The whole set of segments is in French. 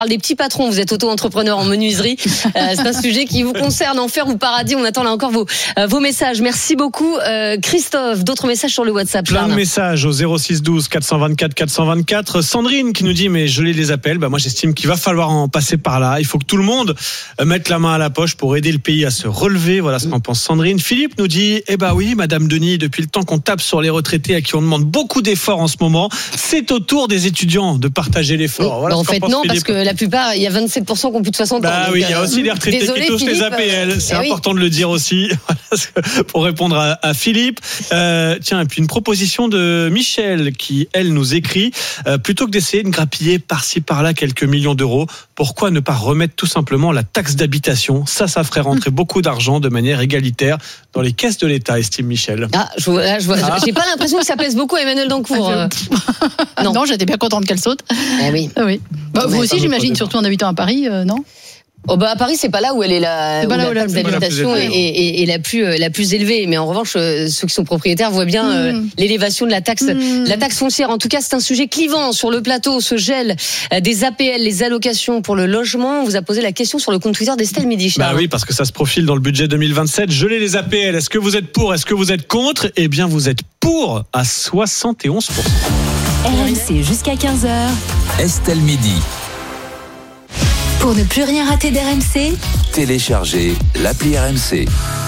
Des petits patrons, vous êtes auto-entrepreneur en menuiserie. C'est un sujet qui vous concerne, enfer ou paradis. On attend là encore vos messages. Merci beaucoup, Christophe. D'autres messages sur le WhatsApp. Plein de messages au 06 12 424 424. Sandrine qui nous dit mais je les appelle. Moi j'estime qu'il va falloir en passer par là. Il faut que tout le monde mette la main à la poche pour aider le pays à se relever. Voilà ce qu'en pense Sandrine. Philippe nous dit oui, Madame Denis, depuis le temps qu'on tape sur les retraités à qui on demande beaucoup d'efforts en ce moment, c'est au tour des étudiants de partager l'effort. Voilà en fait non, Philippe. Parce que la plupart, il y a 27% qui ont plus de 60 ans. Oui, il y a aussi les retraités qui touchent les APL. C'est important de le dire aussi. Pour répondre à Philippe. Et puis une proposition de Michel qui, elle, nous écrit plutôt que d'essayer de grappiller par-ci par-là quelques millions d'euros, pourquoi ne pas remettre tout simplement la taxe d'habitation ? Ça ferait rentrer beaucoup d'argent de manière égalitaire dans les caisses de l'État, estime Michel. Je vois. J'ai pas l'impression que ça plaise beaucoup à Emmanuel Dancourt. Non, j'étais bien contente qu'elle saute. Oui. Vous aussi, j'imagine, surtout en habitant à Paris, non ? À Paris, c'est pas là où elle est la taxe d'habitation est la plus élevée. Mais en revanche, ceux qui sont propriétaires voient bien l'élévation de la taxe foncière. En tout cas, c'est un sujet clivant sur le plateau. Ce gel des APL, les allocations pour le logement. On vous a posé la question sur le compte Twitter d'Estelle Midi. Oui, parce que ça se profile dans le budget 2027. Geler les APL. Est-ce que vous êtes pour ? Est-ce que vous êtes contre ? Eh bien, vous êtes pour à 71%. RMC jusqu'à 15h. Estelle Midi. Pour ne plus rien rater d'RMC, téléchargez l'appli RMC.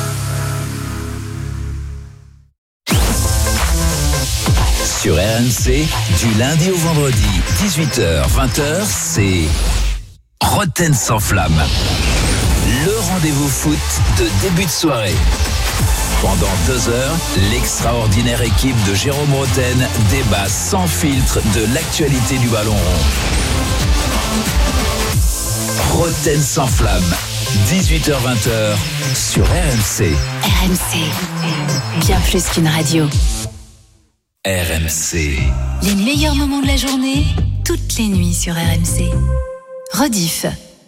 Sur RMC, du lundi au vendredi, 18h-20h, c'est Roten sans flamme. Le rendez-vous foot de début de soirée. Pendant 2 heures, l'extraordinaire équipe de Jérôme Roten débat sans filtre de l'actualité du ballon rond. Roten sans flamme, 18h-20h sur RMC. RMC, bien plus qu'une radio. RMC. Les meilleurs moments de la journée, toutes les nuits sur RMC. Rediff.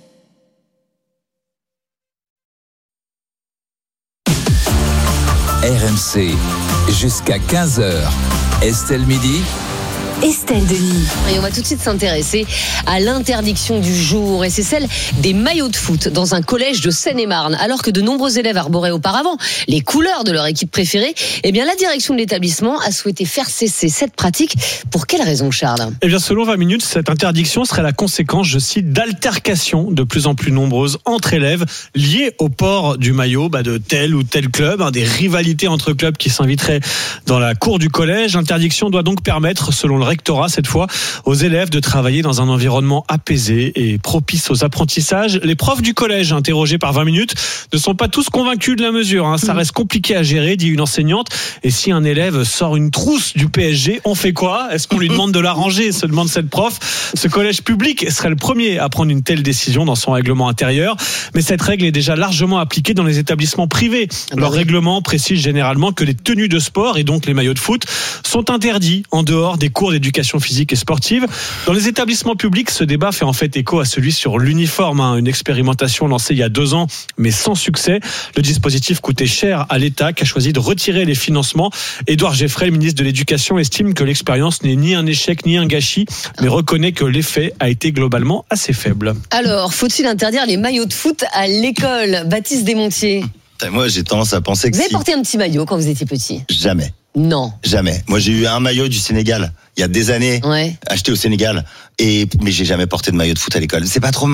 RMC, jusqu'à 15h. Estelle Midi. Estelle Denis. Et on va tout de suite s'intéresser à l'interdiction du jour. Et c'est celle des maillots de foot dans un collège de Seine-et-Marne. Alors que de nombreux élèves arboraient auparavant les couleurs de leur équipe préférée, la direction de l'établissement a souhaité faire cesser cette pratique. Pour quelle raison, Charles ? Selon 20 minutes, cette interdiction serait la conséquence, je cite, d'altercations de plus en plus nombreuses entre élèves liées au port du maillot de tel ou tel club, des rivalités entre clubs qui s'inviteraient dans la cour du collège. L'interdiction doit donc permettre, selon le rectorat cette fois, aux élèves de travailler dans un environnement apaisé et propice aux apprentissages. Les profs du collège, interrogés par 20 minutes, ne sont pas tous convaincus de la mesure. Ça reste compliqué à gérer, dit une enseignante. Et si un élève sort une trousse du PSG, on fait quoi ? Est-ce qu'on lui demande de la ranger ? Se demande cette prof. Ce collège public serait le premier à prendre une telle décision dans son règlement intérieur. Mais cette règle est déjà largement appliquée dans les établissements privés. Leur règlement précise généralement que les tenues de sport, et donc les maillots de foot, sont interdits en dehors des cours d'éducation physique et sportive. Dans les établissements publics, ce débat fait en fait écho à celui sur l'uniforme, une expérimentation lancée il y a 2 ans, mais sans succès. Le dispositif coûtait cher à l'État, qui a choisi de retirer les financements. Édouard Geffray, le ministre de l'Éducation, estime que l'expérience n'est ni un échec ni un gâchis, mais reconnaît que l'effet a été globalement assez faible. Alors, faut-il interdire les maillots de foot à l'école ? Baptiste Desmontiers. Moi, j'ai tendance à penser que vous avez porté un petit maillot quand vous étiez petit ? Jamais. Non. Jamais. Moi, j'ai eu un maillot du Sénégal il y a des années, acheté au Sénégal, mais j'ai jamais porté de maillot de foot à l'école. C'est pas trop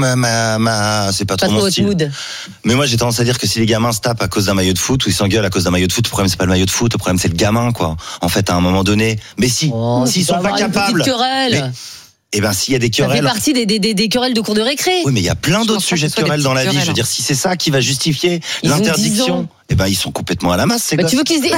c'est pas trop mon style. Mood. Mais moi, j'ai tendance à dire que si les gamins se tapent à cause d'un maillot de foot ou ils s'engueulent à cause d'un maillot de foot, le problème c'est pas le maillot de foot, le problème c'est le gamin, quoi. En fait, à un moment donné, mais s'ils sont pas capables. S'il y a des querelles. Ça fait partie des querelles de cours de récré. Oui, mais il y a plein d'autres sujets de querelles dans la vie. Je veux dire, si c'est ça qui va justifier l'interdiction. Ils sont complètement à la masse, ces gars. Tu veux qu'ils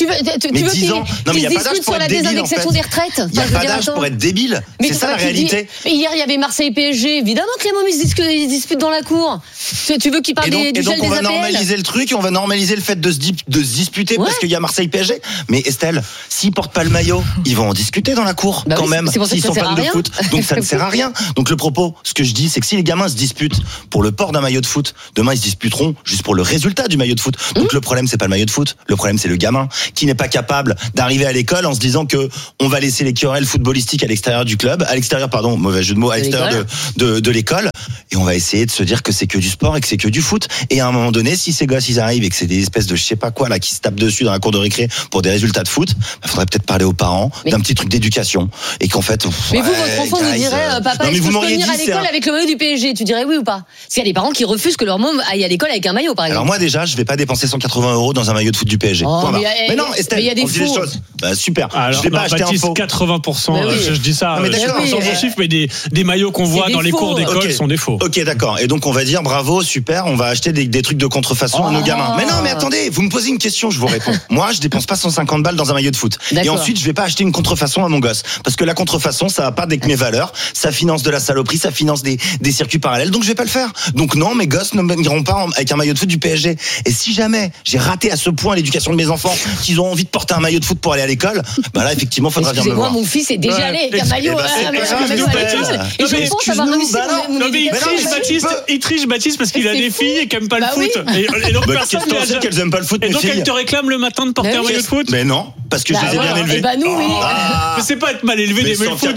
discutent sur la désindexation des retraites ? Il n'y a pas d'âge pour être débile. C'est ça la réalité. Mais hier, il y y avait Marseille-PSG. Évidemment que les mômes, ils disputent dans la cour. Tu veux qu'ils parlent du gel des APL ? Et donc, on va normaliser le truc et on va normaliser le fait de se disputer parce qu'il y a Marseille-PSG. Mais Estelle, s'ils portent pas le maillot, ils vont en discuter dans la cour quand même. S'ils sont fans de foot. Donc ça ne sert à rien. Donc le propos, ce que je dis, c'est que si les gamins se disputent pour le port d'un maillot de foot, demain ils se disputeront juste pour le résultat du maillot de foot. Donc le problème, c'est pas le maillot de foot. Le problème, c'est le gamin qui n'est pas capable d'arriver à l'école en se disant que on va laisser les querelles footballistiques à l'extérieur du club, à l'extérieur, mauvais jeu de mots, à l'extérieur de l'école, et on va essayer de se dire que c'est que du sport et que c'est que du foot. Et à un moment donné, si ces gosses ils arrivent et que c'est des espèces de je sais pas quoi là qui se tapent dessus dans la cour de récré pour des résultats de foot, faudrait peut-être parler aux parents d'un petit truc d'éducation et qu'en fait. Mais vous, votre enfant vous dirait, papa, est-ce que je peux venir à l'école avec le maillot du PSG? Tu dirais oui ou pas? Parce qu'il y a des parents qui refusent que leur môme aille à l'école avec un maillot, par exemple. Alors moi déjà, je vais pas dépenser 180 € dans un maillot de foot du PSG. Mais non, Estelle, il y a des faux. Super. Alors, je vais pas acheter un faux. 80%. Je dis ça. Sans chiffre, mais des maillots qu'on voit dans les cours d'école sont des faux. Ok, d'accord. Et donc on va dire bravo, super, on va acheter des trucs de contrefaçon à nos gamins. Mais non, mais attendez, vous me posez une question, je vous réponds. Moi, je dépense pas 150 balles dans un maillot de foot. Et ensuite, je vais pas acheter une contrefaçon à mon gosse, parce que la contrefaçon, ça va pas avec mes valeurs, ça finance de la saloperie, ça finance des circuits parallèles, donc je vais pas le faire. Donc non, mes gosses n'iront pas avec un maillot de foot du PSG. Et si jamais j'ai raté à ce point l'éducation de mes enfants, qu'ils ont envie de porter un maillot de foot pour aller à l'école, bah là effectivement, faudra venir me voir. Mon fils est déjà allé avec un maillot à l'école. Et je pense avoir réussi. Non mais il triche Baptiste parce qu'il a des filles et qui aiment pas le foot. Et donc personne ne sait qu'elles aiment pas le foot. Et donc elles te réclament le matin de porter un maillot de foot? Mais non, parce que je les ai bien élevés. Bah nous oui. Mais c'est pas être mal élevé des maillots de foot.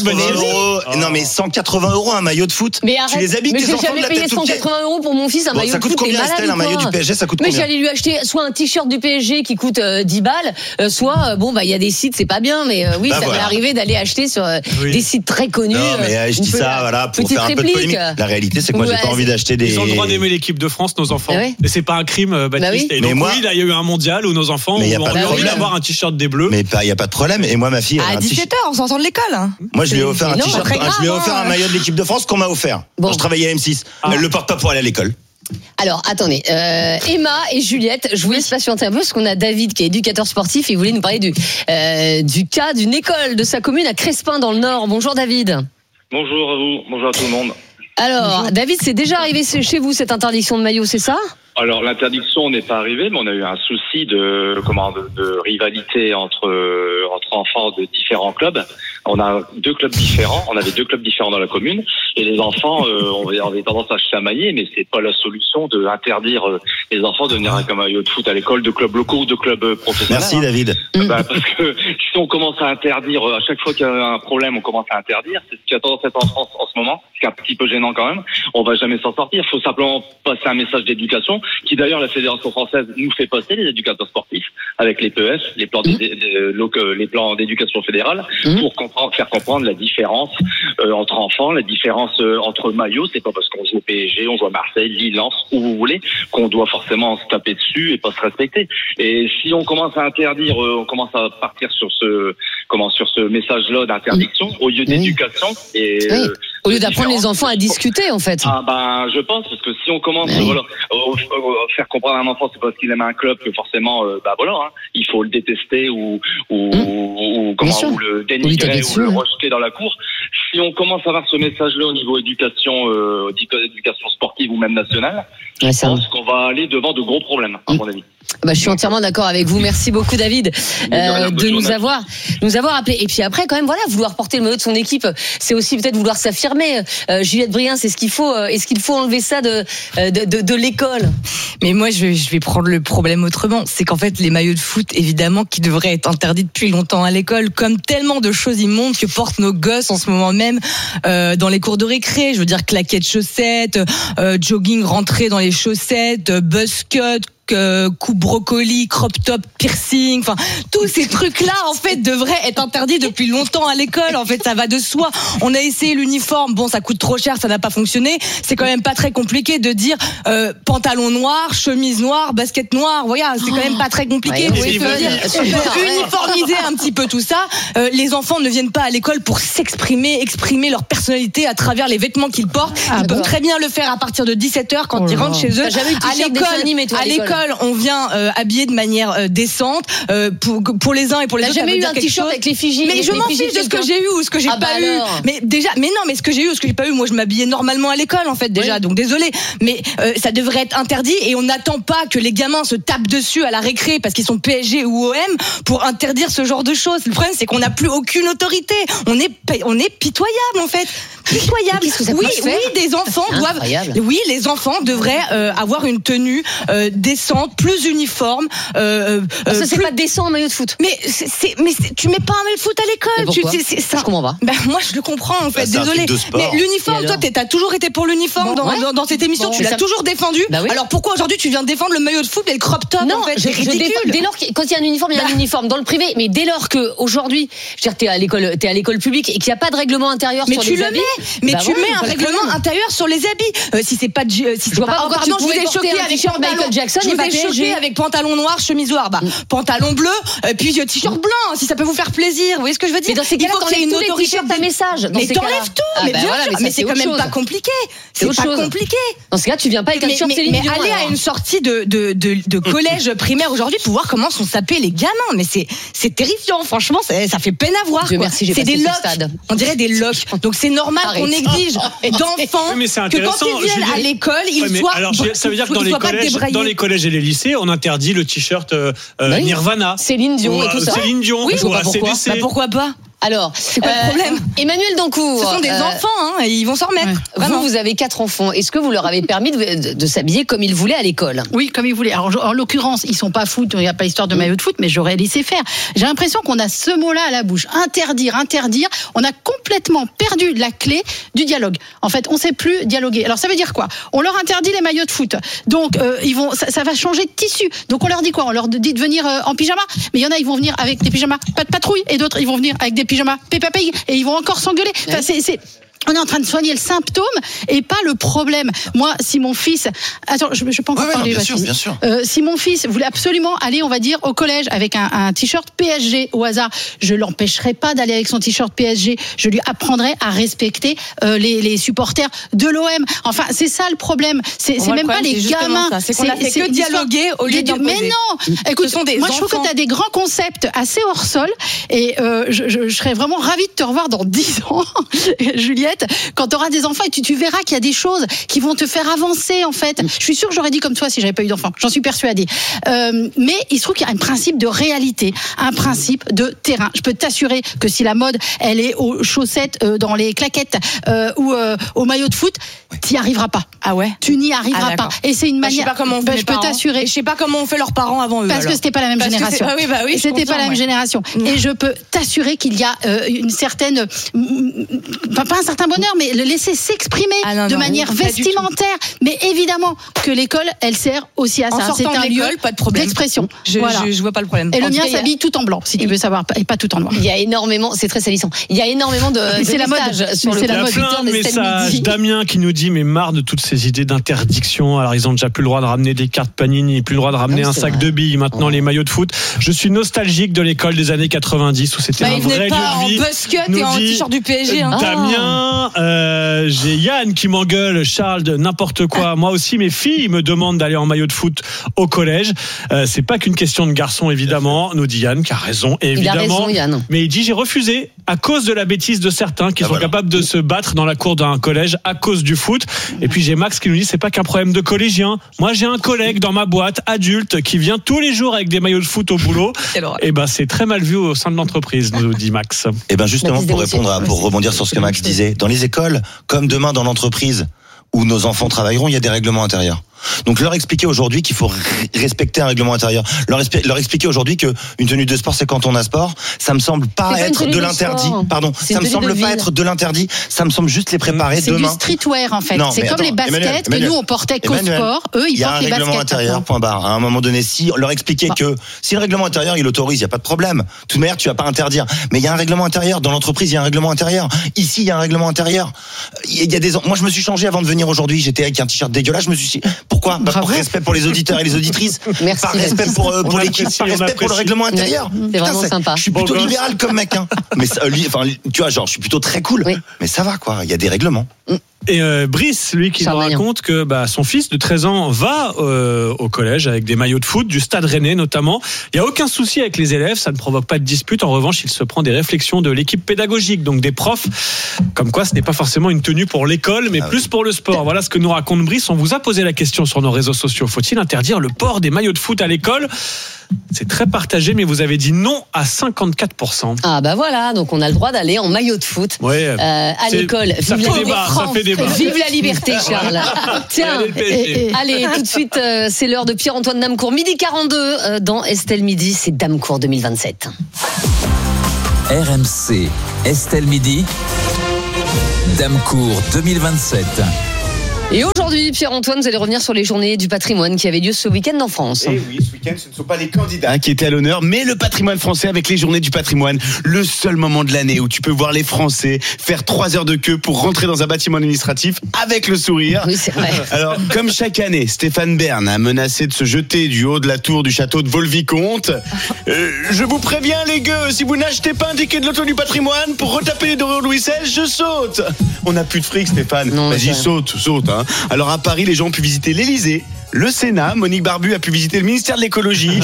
Non mais 180 € un maillot de foot. Mais arrête. Tu les habilles tes enfants de la tête aux pieds. Mais j'ai jamais payé 180 € pour mon fils un maillot de foot. Ça coûte combien, Estelle, un maillot du PSG? Ça coûte combien? Mais j'allais lui acheter soit un t-shirt du PSG qui coûte 10 balles, soit il y a des sites, c'est pas bien, mais oui, ça m'est arrivé d'aller acheter sur des sites très connus. Non mais je dis ça voilà pour faire un peu de polémique. La réalité c'est que moi j'ai pas envie d'acheter des. Ils ont le droit d'aimer l'équipe de France, nos enfants. Et c'est pas un crime, Baptiste. Et donc oui, là il y a eu un mondial où nos enfants ont envie d'avoir un t-shirt des Bleus. Mais il y a pas de problème. Et moi ma fille à 17h on s'entend de l'école. Moi je lui ai offert un t-shirt, je lui ai offert un maillot de l'équipe de France qu'on m'a offert. Quand je travaillais à M6. Elle le porte pas pour aller à l'école. Alors, attendez, Emma et Juliette, je vous laisse patienter un peu parce qu'on a David qui est éducateur sportif et il voulait nous parler du cas d'une école de sa commune à Crespin dans le Nord. Bonjour David. Bonjour à vous, bonjour à tout le monde. Alors, bonjour. David, c'est déjà arrivé chez vous cette interdiction de maillot, c'est ça ? Alors l'interdiction n'est pas arrivée, mais on a eu un souci de rivalité entre enfants de différents clubs. On a deux clubs différents, on avait deux clubs différents dans la commune, et les enfants on avait tendance à se chamailler, mais c'est pas la solution de interdire les enfants de venir avec un maillot de foot à l'école, de clubs locaux ou de clubs professionnels. Merci David. Parce que si on commence à interdire à chaque fois qu'il y a un problème, on commence à interdire. C'est ce qui a tendance à être en France en ce moment, ce qui est un petit peu gênant quand même. On va jamais s'en sortir. Il faut simplement passer un message d'éducation, qui d'ailleurs la Fédération française nous fait passer, les éducateurs sportifs, avec les PEF, les plans les plans d'éducation fédérale, pour faire comprendre la différence entre enfants, la différence entre maillots. C'est pas parce qu'on joue au PSG, on joue à Marseille, Lille, Lens, où vous voulez, qu'on doit forcément se taper dessus et pas se respecter. Et si on commence à interdire, on commence à partir sur ce message-là d'interdiction au lieu d'éducation et au lieu d'apprendre les enfants à discuter en fait. Je pense, parce que si on commence faire comprendre à un enfant c'est parce qu'il aime un club que forcément il faut le détester ou le dénigrer ou le rejeter dans la cour. Si on commence à avoir ce message-là au niveau éducation sportive ou même nationale, je pense qu'on va aller devant de gros problèmes, à mon avis. Je suis entièrement d'accord avec vous. Merci beaucoup David de nous avoir appelé. Et puis après quand même vouloir porter le maillot de son équipe, c'est aussi peut-être vouloir s'affirmer. Juliette Brien, est-ce qu'il faut enlever ça de l'école? Mais moi je vais prendre le problème autrement. C'est qu'en fait les maillots de foot évidemment qui devraient être interdits depuis longtemps à l'école, comme tellement de choses immondes que portent nos gosses en ce moment même dans les cours de récré. Je veux dire claquettes chaussettes, jogging rentré dans les chaussettes, buzz cut, coupe brocoli, crop top, piercing, enfin tous ces trucs-là en fait devraient être interdits depuis longtemps à l'école. En fait, ça va de soi. On a essayé l'uniforme, bon ça coûte trop cher, ça n'a pas fonctionné. C'est quand même pas très compliqué de dire pantalon noir, chemise noire, basket noire. Voilà, c'est quand même pas très compliqué. Uniformiser un petit peu tout ça. Les enfants ne viennent pas à l'école pour exprimer leur personnalité à travers les vêtements qu'ils portent. Ils peuvent très bien le faire à partir de 17h quand ils rentrent chez eux. À l'école, on vient habillé de manière décente pour les uns et pour les autres. T'as jamais eu un t-shirt avec l'effigie? Mais je m'en fiche de ce que j'ai eu ou ce que j'ai pas eu. Mais ce que j'ai eu ou ce que j'ai pas eu, moi je m'habillais normalement à l'école en fait déjà. Donc désolé, mais ça devrait être interdit et on n'attend pas que les gamins se tapent dessus à la récré parce qu'ils sont PSG ou OM pour interdire ce genre de choses. Le problème c'est qu'on n'a plus aucune autorité. On est pitoyable en fait. Pitoyable. Oui, des enfants doivent. Oui, les enfants devraient avoir une tenue décente décente, plus uniforme. Ça c'est pas décent en maillot de foot. Mais tu mets pas un maillot de foot à l'école. Je comprends pas. Moi je le comprends en fait. Désolé. Mais l'uniforme, toi t'as toujours été pour l'uniforme dans cette émission. Tu l'as toujours défendu. Alors pourquoi aujourd'hui tu viens de défendre le maillot de foot et le crop top? Non, en fait, c'est ridicule. Dès lors quand il y a un uniforme, il y a un uniforme dans le privé. Mais dès lors que aujourd'hui, je veux dire, t'es à l'école publique et qu'il n'y a pas de règlement intérieur sur les habits. Mais tu mets un règlement intérieur sur les habits. Si c'est pas pardon, je vous ai choqué avec Michael Jackson. Je vous ai choqué avec pantalon noir, chemise noire, pantalon bleu, puis t-shirt blanc. Si ça peut vous faire plaisir, vous voyez ce que je veux dire? Mais dans ces cas-là, il faut qu'il y ait une autorité à message. Mais t'enlèves tout. Mais bien sûr, mais c'est quand même pas compliqué. C'est pas compliqué. Dans ce cas, tu viens pas avec un t-shirt Céline Dion. Mais aller à une sortie de collège primaire aujourd'hui pour voir comment sont sapés les gamins. Mais c'est terrifiant, franchement, ça fait peine à voir. C'est des locks. On dirait des locks. Donc c'est normal qu'on exige d'enfants que quand ils viennent à l'école, ils soient. Alors ça veut dire que dans les collèges et les lycées, on interdit le t-shirt Nirvana, Céline Dion et tout ça. Céline Dion, oui, pourquoi pas? Alors, c'est quoi le problème? Emmanuel Dancourt. Ce sont des enfants, et ils vont s'en remettre. Vous avez 4 enfants. Est-ce que vous leur avez permis de s'habiller comme ils voulaient à l'école? Oui, comme ils voulaient. Alors, en l'occurrence, ils sont pas foot, il n'y a pas histoire de maillot de foot, mais j'aurais laissé faire. J'ai l'impression qu'on a ce mot-là à la bouche. Interdire. On a complètement perdu la clé du dialogue. En fait, on sait plus dialoguer. Alors, ça veut dire quoi? On leur interdit les maillots de foot. Donc, ça va changer de tissu. Donc, on leur dit quoi? On leur dit de venir en pyjama. Mais il y en a, ils vont venir avec des pyjamas pas de patrouille, et d'autres, ils vont venir avec des pyjama Peppa Pig et ils vont encore s'engueuler. Enfin, on est en train de soigner le symptôme et pas le problème. Moi, si mon fils... Attends, je peux encore parler. Bien sûr. Si mon fils voulait absolument aller, on va dire, au collège avec un t-shirt PSG au hasard, je l'empêcherai pas d'aller avec son t-shirt PSG. Je lui apprendrai à respecter les supporters de l'OM. Enfin, c'est ça le problème. C'est même pas les gamins. C'est qu'on a fait que dialoguer au lieu d'imposer. Mais non. Écoute, moi, je trouve que tu as des grands concepts assez hors sol et je serais vraiment ravie de te revoir dans 10 ans, Juliette. Quand tu auras des enfants et tu verras qu'il y a des choses qui vont te faire avancer en fait. Je suis sûre que j'aurais dit comme toi si j'avais pas eu d'enfants. J'en suis persuadée. Mais il se trouve qu'il y a un principe de réalité, un principe de terrain. Je peux t'assurer que si la mode elle est aux chaussettes, dans les claquettes ou au maillot de foot, t'y arriveras pas. Ah ouais. Tu n'y arriveras pas. Et c'est une manière. Je sais pas comment on fait je peux t'assurer. Je sais pas comment on fait leurs parents avant eux. Parce que c'était pas la même génération. C'était pas la même génération. Et je peux t'assurer qu'il y a une certaine, pas un certain bonheur, mais le laisser s'exprimer de manière vestimentaire. Mais évidemment que l'école, elle sert aussi à ça. C'est un lieu d'expression. Je vois pas le problème. Et le mien s'habille tout en blanc, si tu veux savoir, et pas tout en noir. Il y a énormément, c'est très salissant. Il y a énormément de c'est la mode sur le plein de messages. Damien qui nous dit mais marre de toutes ces idées d'interdiction. Alors ils ont déjà plus le droit de ramener des cartes Panini, plus le droit de ramener un sac de billes. Maintenant les maillots de foot. Je suis nostalgique de l'école des années 90 où c'était un vrai lieu de vie. En buzzcut et en t-shirt du PSG. Damien, j'ai Yann qui m'engueule, Charles de n'importe quoi. Moi aussi, mes filles me demandent d'aller en maillot de foot au collège. C'est pas qu'une question de garçon, évidemment, nous dit Yann, qui a raison, évidemment. Il a raison, Yann. Mais il dit j'ai refusé à cause de la bêtise de certains qui sont capables de se battre dans la cour d'un collège à cause du foot. Et puis j'ai Max qui nous dit c'est pas qu'un problème de collégiens. Moi, j'ai un collègue dans ma boîte adulte qui vient tous les jours avec des maillots de foot au boulot. Et c'est très mal vu au sein de l'entreprise, nous dit Max. Et justement, pour rebondir sur ce que Max disait, dans les écoles, comme demain dans l'entreprise où nos enfants travailleront, il y a des règlements intérieurs. Donc leur expliquer aujourd'hui qu'il faut respecter un règlement intérieur, leur expliquer aujourd'hui que une tenue de sport c'est quand on a sport, ça me semble pas être de l'interdit. Pardon, ça me semble pas être de l'interdit, ça me semble juste les préparer demain. C'est du streetwear en fait. C'est comme les baskets que nous on portait qu'au sport, eux ils portent les baskets. Il y a un règlement intérieur, point barre. À un moment donné, si leur expliquer que si le règlement intérieur il autorise, il y a pas de problème. De toute manière, tu vas pas interdire. Mais il y a un règlement intérieur dans l'entreprise, il y a un règlement intérieur. Ici, il y a un règlement intérieur. Il y a moi je me suis changé avant de venir aujourd'hui, j'étais avec un t-shirt dégueulasse, je me suis dit pourquoi? Par respect pour les auditeurs et les auditrices. Merci. Par respect pour l'équipe, par respect pour le règlement intérieur. C'est vraiment sympa. Je suis plutôt libéral comme mec, hein. Mais tu vois, je suis plutôt très cool. Oui. Mais ça va, quoi. Il y a des règlements. Et Brice, lui, qui nous raconte que son fils de 13 ans va au collège avec des maillots de foot, du Stade Rennais notamment. Il n'y a aucun souci avec les élèves, ça ne provoque pas de dispute. En revanche, il se prend des réflexions de l'équipe pédagogique, donc des profs, comme quoi ce n'est pas forcément une tenue pour l'école, mais plus pour le sport. Voilà ce que nous raconte Brice. On vous a posé la question sur nos réseaux sociaux. Faut-il interdire le port des maillots de foot à l'école ? C'est très partagé, mais vous avez dit non à 54%. Ah bah voilà, donc on a le droit d'aller en maillot de foot à l'école. Ça fait débat. Vive la liberté, Charles. Tiens, allez, tout de suite, c'est l'heure de Pierre-Antoine Damecourt. 12h42 dans Estelle Midi, c'est Damecourt 2027. RMC, Estelle Midi, Damecourt 2027. Et aujourd'hui, Pierre-Antoine, vous allez revenir sur les journées du patrimoine qui avaient lieu ce week-end en France. Et oui, ce week-end, ce ne sont pas les candidats qui étaient à l'honneur, mais le patrimoine français avec les journées du patrimoine. Le seul moment de l'année où tu peux voir les Français faire 3 heures de queue pour rentrer dans un bâtiment administratif avec le sourire. Oui, c'est vrai. Alors, comme chaque année, Stéphane Bern a menacé de se jeter du haut de la tour du château de Vaux-le-Vicomte. Je vous préviens, les gueux, si vous n'achetez pas un ticket de l'auto du patrimoine pour retaper les dorures Louis XVI, je saute. On n'a plus de fric, Stéphane. Non, vas-y, saute. Hein. Alors à Paris, les gens ont pu visiter l'Élysée, le Sénat. Monique Barbu a pu visiter le ministère de l'écologie.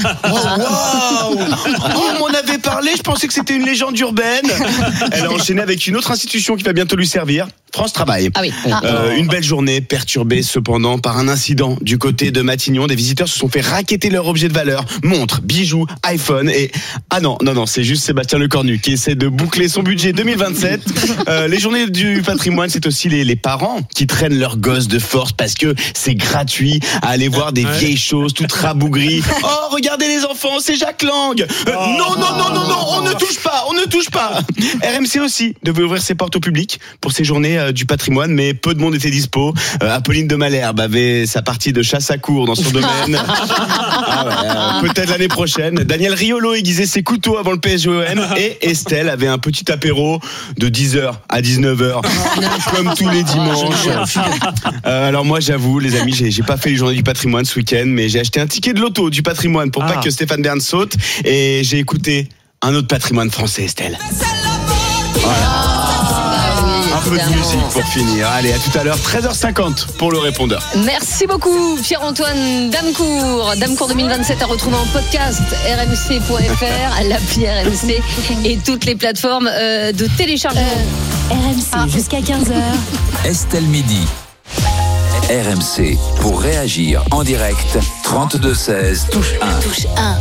Wow. On m'en avait parlé, je pensais que c'était une légende urbaine. Elle a enchaîné avec une autre institution qui va bientôt lui servir, France Travail. Ah oui. Une belle journée perturbée cependant par un incident du côté de Matignon. Des visiteurs se sont fait racketter leurs objets de valeur, montres, bijoux, iPhone et... Ah non, c'est juste Sébastien Lecornu qui essaie de boucler son budget 2027. Les journées du patrimoine, c'est aussi les parents qui traînent leurs gosses de force parce que c'est gratuit à aller voir des vieilles choses toutes rabougries. Oh, regardez les enfants, c'est Jacques Lang. Non, on ne touche pas. RMC aussi devait ouvrir ses portes au public pour ces journées du patrimoine, mais peu de monde était dispo. Apolline de Malherbe avait sa partie de chasse à courre dans son domaine. Peut-être l'année prochaine. Daniel Riolo aiguisait ses couteaux avant le PSGOM et Estelle avait un petit apéro de 10h à 19h comme tous les dimanches. Alors moi j'avoue les amis, j'ai pas fait les journées du patrimoine ce week-end, mais j'ai acheté un ticket de loto du patrimoine pour pas que Stéphane Bern saute et j'ai écouté un autre patrimoine français, Estelle. Voilà. Un peu de musique pour finir. Allez, à tout à l'heure, 13h50 pour le répondeur. Merci beaucoup, Pierre-Antoine Damecourt. Damecourt 2027 à retrouver en podcast, rmc.fr, l'appli RMC et toutes les plateformes de téléchargement. RMC jusqu'à 15h. Estelle Midi. RMC pour réagir en direct 32-16 touche 1.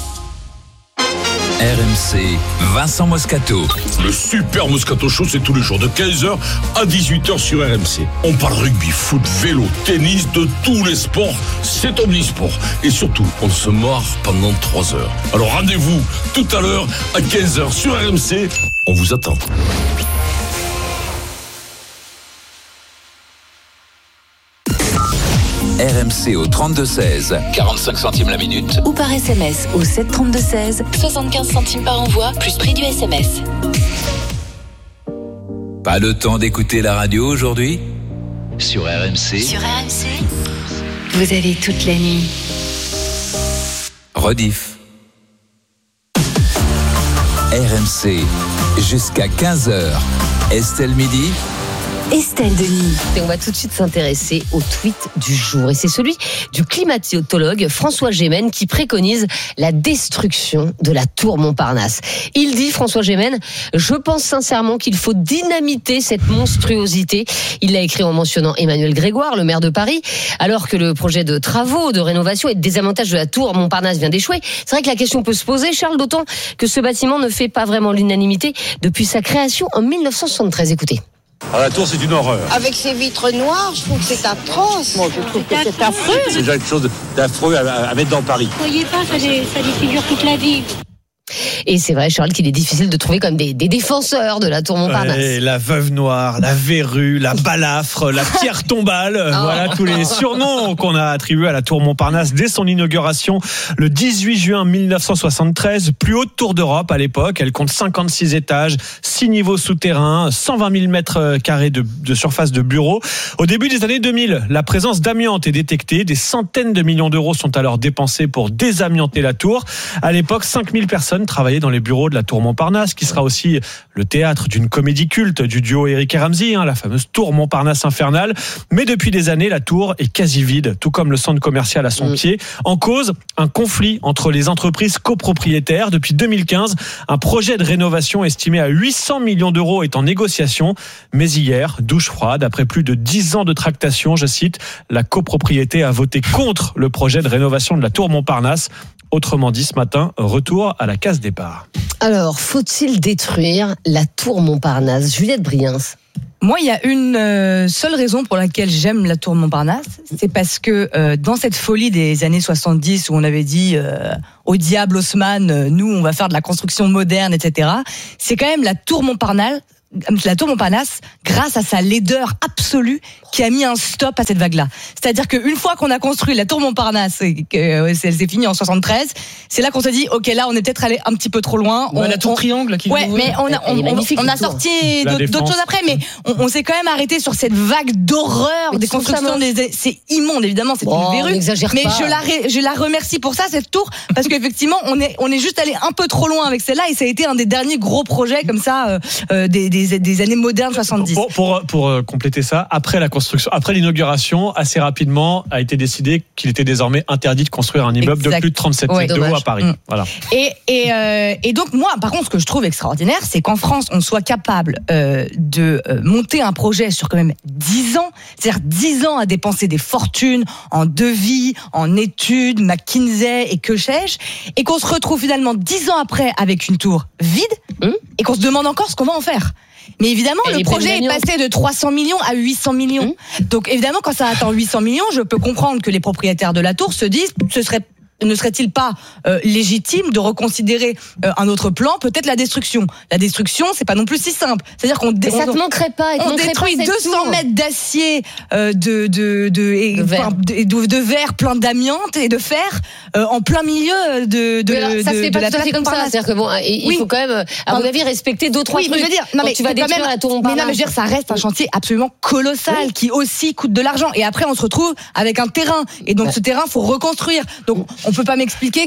RMC, Vincent Moscato. Le super Moscato Show, c'est tous les jours de 15h à 18h sur RMC. On parle rugby, foot, vélo, tennis, de tous les sports. C'est omnisport. Et surtout, on se marre pendant 3 heures. Alors rendez-vous tout à l'heure à 15h sur RMC. On vous attend. RMC au 32-16, 45 centimes la minute. Ou par SMS au 732-16, 75 centimes par envoi, plus prix du SMS. Pas le temps d'écouter la radio aujourd'hui ? Sur RMC. Sur RMC, vous avez toute la nuit. Rediff. RMC, jusqu'à 15h. Estelle Midi. Estelle Denis. Et on va tout de suite s'intéresser au tweet du jour. Et c'est celui du climatologue François Gémen qui préconise la destruction de la tour Montparnasse. Il dit, François Gémen, je pense sincèrement qu'il faut dynamiter cette monstruosité. Il l'a écrit en mentionnant Emmanuel Grégoire, le maire de Paris, alors que le projet de travaux, de rénovation et de désavantage de la tour Montparnasse vient d'échouer. C'est vrai que la question peut se poser, Charles, d'autant que ce bâtiment ne fait pas vraiment l'unanimité depuis sa création en 1973. Écoutez. La tour, c'est une horreur. Avec ces vitres noires, je trouve que c'est atroce. Moi, je trouve que c'est affreux. C'est déjà quelque chose d'affreux à mettre dans Paris. Vous voyez pas, ça défigure toute la ville. Et c'est vrai, Charles, qu'il est difficile de trouver comme des défenseurs de la tour Montparnasse. Ouais, la veuve noire, la verrue, la balafre, la pierre tombale. Voilà tous les surnoms qu'on a attribués à la tour Montparnasse dès son inauguration le 18 juin 1973. Plus haute tour d'Europe à l'époque. Elle compte 56 étages, 6 niveaux souterrains, 120 000 mètres carrés de surface de bureaux. Au début des années 2000, la présence d'amiante est détectée. Des centaines de millions d'euros sont alors dépensés pour désamianter la tour. À l'époque, 5000 personnes travaillaient dans les bureaux de la tour Montparnasse, qui sera aussi le théâtre d'une comédie culte du duo Eric et Ramsey, la fameuse tour Montparnasse infernale. Mais depuis des années, la tour est quasi vide, tout comme le centre commercial à son pied. En cause, un conflit entre les entreprises copropriétaires. Depuis 2015, un projet de rénovation estimé à 800 millions d'euros est en négociation. Mais hier, douche froide, après plus de 10 ans de tractation, je cite, la copropriété a voté contre le projet de rénovation de la tour Montparnasse. Autrement dit, ce matin, retour à la case départ. Alors, faut-il détruire la tour Montparnasse ? Juliette Briens. Moi, il y a une seule raison pour laquelle j'aime la tour Montparnasse, c'est parce que dans cette folie des années 70 où on avait dit au diable Haussmann, nous on va faire de la construction moderne, etc. C'est quand même la tour Montparnasse, grâce à sa laideur absolue, qui a mis un stop à cette vague-là. C'est-à-dire qu'une fois qu'on a construit la tour Montparnasse et qu'elle s'est finie en 73, c'est là qu'on s'est dit, ok, là, on est peut-être allé un petit peu trop loin. La tour triangle qui. Ouais, mais on a sorti d'autres choses après, mais on s'est quand même arrêté sur cette vague d'horreur des constructions. C'est immonde, évidemment, c'est une verrue. Mais je la remercie pour ça, cette tour, parce qu'effectivement, on est juste allé un peu trop loin avec celle-là, et ça a été un des derniers gros projets comme ça des années modernes 70. Pour compléter ça, après l'inauguration, assez rapidement a été décidé qu'il était désormais interdit de construire un immeuble de plus de 37 mètres de haut à Paris. Voilà. Et donc moi, par contre, ce que je trouve extraordinaire, c'est qu'en France, on soit capable de monter un projet sur quand même 10 ans, c'est-à-dire 10 ans à dépenser des fortunes en devis, en études, McKinsey et que sais-je, et qu'on se retrouve finalement 10 ans après avec une tour vide et qu'on se demande encore ce qu'on va en faire. Mais évidemment, le projet est passé de 300 millions à 800 millions. Donc évidemment, quand ça atteint 800 millions, je peux comprendre que les propriétaires de la tour se disent, ne serait-il pas légitime de reconsidérer un autre plan, peut-être la destruction. La destruction, c'est pas non plus si simple. C'est-à-dire qu'on ça te manquerait pas. On détruit 200 mètres d'acier, de verre plein d'amiante et de fer en plein milieu de ça se fait pas tout à fait comme ça. C'est-à-dire que bon, il faut quand même, à mon avis, respecter deux trois trucs. Je veux dire, non, mais tu vas détruire la tour Montparnasse. Mais non, mais je veux dire, ça reste un chantier absolument colossal qui aussi coûte de l'argent. Et après, on se retrouve avec un terrain. Et donc, ce terrain, faut reconstruire. Donc, on peut pas m'expliquer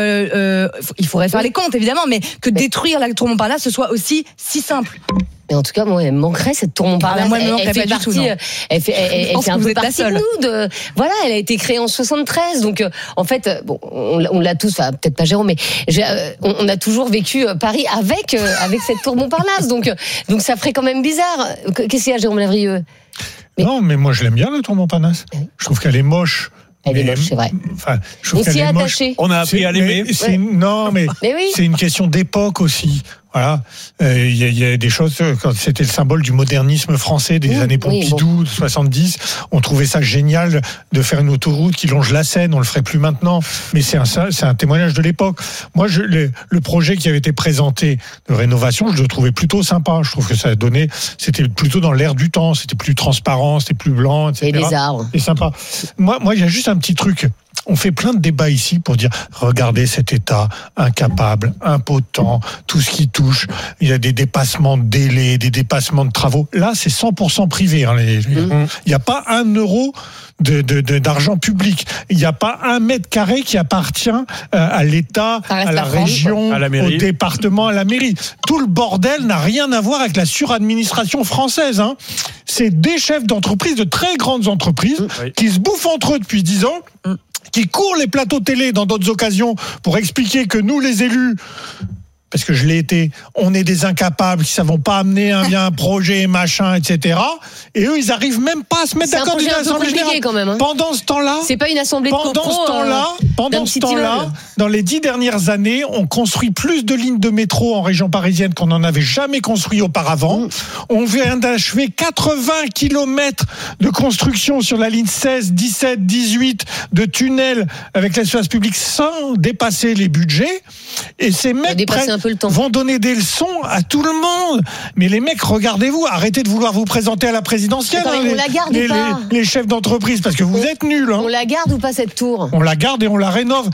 que il faudrait faire les comptes évidemment, mais que détruire la tour Montparnasse ce soit aussi si simple. Mais en tout cas, moi, elle me manquerait cette tour Montparnasse. Moi, elle me manquerait pas du tout. Elle fait un peu partie de nous. Voilà, elle a été créée en 73. Donc, en fait, bon, on l'a tous, enfin, peut-être pas Jérôme, mais on a toujours vécu Paris avec cette tour Montparnasse. Donc, ça ferait quand même bizarre. Qu'est-ce qu'il y a, Jérôme Lavrieux ? Non, mais moi, je l'aime bien, la tour Montparnasse. Je trouve qu'elle est moche. Elle est moche, c'est vrai. Enfin, on s'y est attaché. On a appris à l'aimer. Non, mais oui. C'est une question d'époque aussi. Voilà, il y a des choses, quand c'était le symbole du modernisme français des années Pompidou, 70, on trouvait ça génial de faire une autoroute qui longe la Seine, on le ferait plus maintenant, mais c'est un témoignage de l'époque. Moi, le projet qui avait été présenté de rénovation, je le trouvais plutôt sympa. Je trouve que ça donnait, c'était plutôt dans l'air du temps, c'était plus transparent, c'était plus blanc, etc. Et des arbres. C'est sympa. Moi, il y a juste un petit truc. On fait plein de débats ici pour dire regardez cet État incapable, impotent, tout ce qui touche, il y a des dépassements de délais, des dépassements de travaux. Là, c'est 100% privé. Il n'y a pas 1 euro d'argent public. Il n'y a pas 1 mètre carré qui appartient à l'État, à la région, au département, à la mairie. Tout le bordel n'a rien à voir avec la suradministration française. C'est des chefs d'entreprise, de très grandes entreprises, qui se bouffent entre eux depuis 10 ans, qui courent les plateaux télé dans d'autres occasions pour expliquer que nous, les élus, parce que je l'ai été, on est des incapables qui ne savons pas amener un projet, machin, etc. Et eux, ils n'arrivent même pas à se mettre d'accord d'une assemblée générale. Quand même, Pendant ce temps-là, c'est pas une assemblée de pendant ce temps-là, dans les 10 dernières années, on construit plus de lignes de métro en région parisienne qu'on n'en avait jamais construit auparavant. On vient d'achever 80 kilomètres de construction sur la ligne 16, 17, 18 de tunnels avec l'espace public sans dépasser les budgets. Et ces mecs vont donner des leçons à tout le monde. Mais les mecs, regardez-vous, arrêtez de vouloir vous présenter à la présidentielle. On la garde ou pas les chefs d'entreprise, parce que vous êtes nuls. On la garde ou pas cette tour ? On la garde et on la rénove.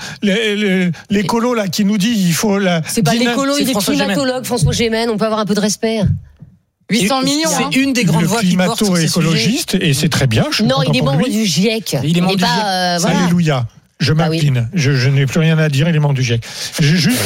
L'écolo là qui nous dit il faut la. C'est pas l'écolo, il est climatologue, François Gémen. On peut avoir un peu de respect. 800 millions. C'est une des grandes voix qui porte sur ces climato-écologiste et c'est très bien. Non, il est membre du GIEC. Il est membre du GIEC. Alléluia. Je m'incline. Je n'ai plus rien à dire, il est membre du GIEC. J'ai juste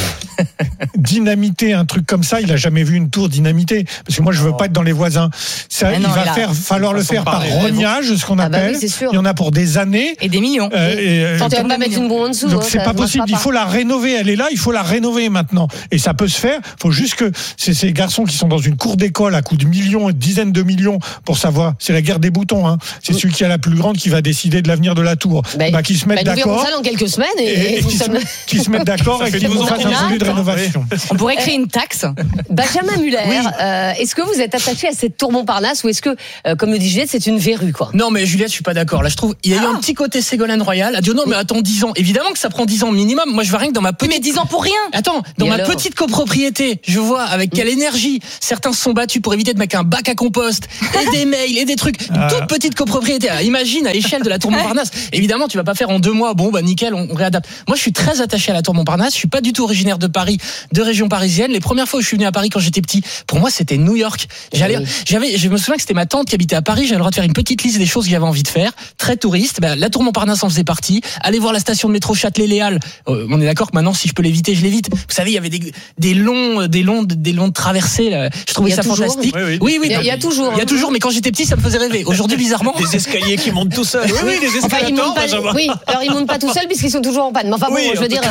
dynamiter un truc comme ça, il a jamais vu une tour dynamitée. Parce que moi, je veux pas être dans les voisins. Ça, il va falloir le faire par rognage, ce qu'on appelle. Oui, il y en a pour des années. Et des millions. Tu vas pas mettre une bombe en dessous. Donc c'est pas possible. Il faut la rénover. Elle est là, il faut la rénover maintenant. Et ça peut se faire. Il faut juste que ces garçons qui sont dans une cour d'école à coups de millions et de dizaines de millions pour savoir. C'est la guerre des boutons. C'est celui qui a la plus grande qui va décider de l'avenir de la tour. Qui se mettent d'accord. dans quelques semaines et qui se mettent d'accord et qui vont faire un projet de rénovation. On pourrait créer une taxe. Benjamin Muller, est-ce que vous êtes attaché à cette tour Montparnasse ou est-ce que, comme le dit Juliette, c'est une verrue, quoi? Non, mais Juliette, je suis pas d'accord. Là, je trouve, il y a eu un petit côté Ségolène Royal. Elle dit, non, mais attends, 10 ans. Évidemment que ça prend 10 ans minimum. Moi, je vois rien que dans ma petite. Mais 10 ans pour rien. Attends, dans ma petite copropriété, je vois avec quelle énergie certains se sont battus pour éviter de mettre un bac à compost et des mails et des trucs. Une toute petite copropriété. Alors, imagine à l'échelle de la tour Montparnasse. Évidemment, tu vas pas faire en 2 mois. Bon, bah, nickel, on réadapte. Moi, je suis très attaché à la tour Montparnasse. Je suis pas du tout originaire de Paris, de région parisienne. Les premières fois où je suis venu à Paris quand j'étais petit, pour moi, c'était New York. Je me souviens que c'était ma tante qui habitait à Paris. J'avais le droit de faire une petite liste des choses que j'avais envie de faire. Très touriste. Ben, la tour Montparnasse en faisait partie. Aller voir la station de métro Châtelet-Léal. On est d'accord que maintenant, si je peux l'éviter, je l'évite. Vous savez, il y avait des longs de traversées, là. Je trouvais ça fantastique. Oui. Il y a toujours. Il y a toujours, mais quand j'étais petit, ça me faisait rêver. Aujourd'hui, bizarrement. Des escaliers qui montent tout seuls. Oui, les escalators. Oui, alors ils montent pas tout seuls puisqu'ils sont toujours en panne. Mais enfin bon, je veux dire,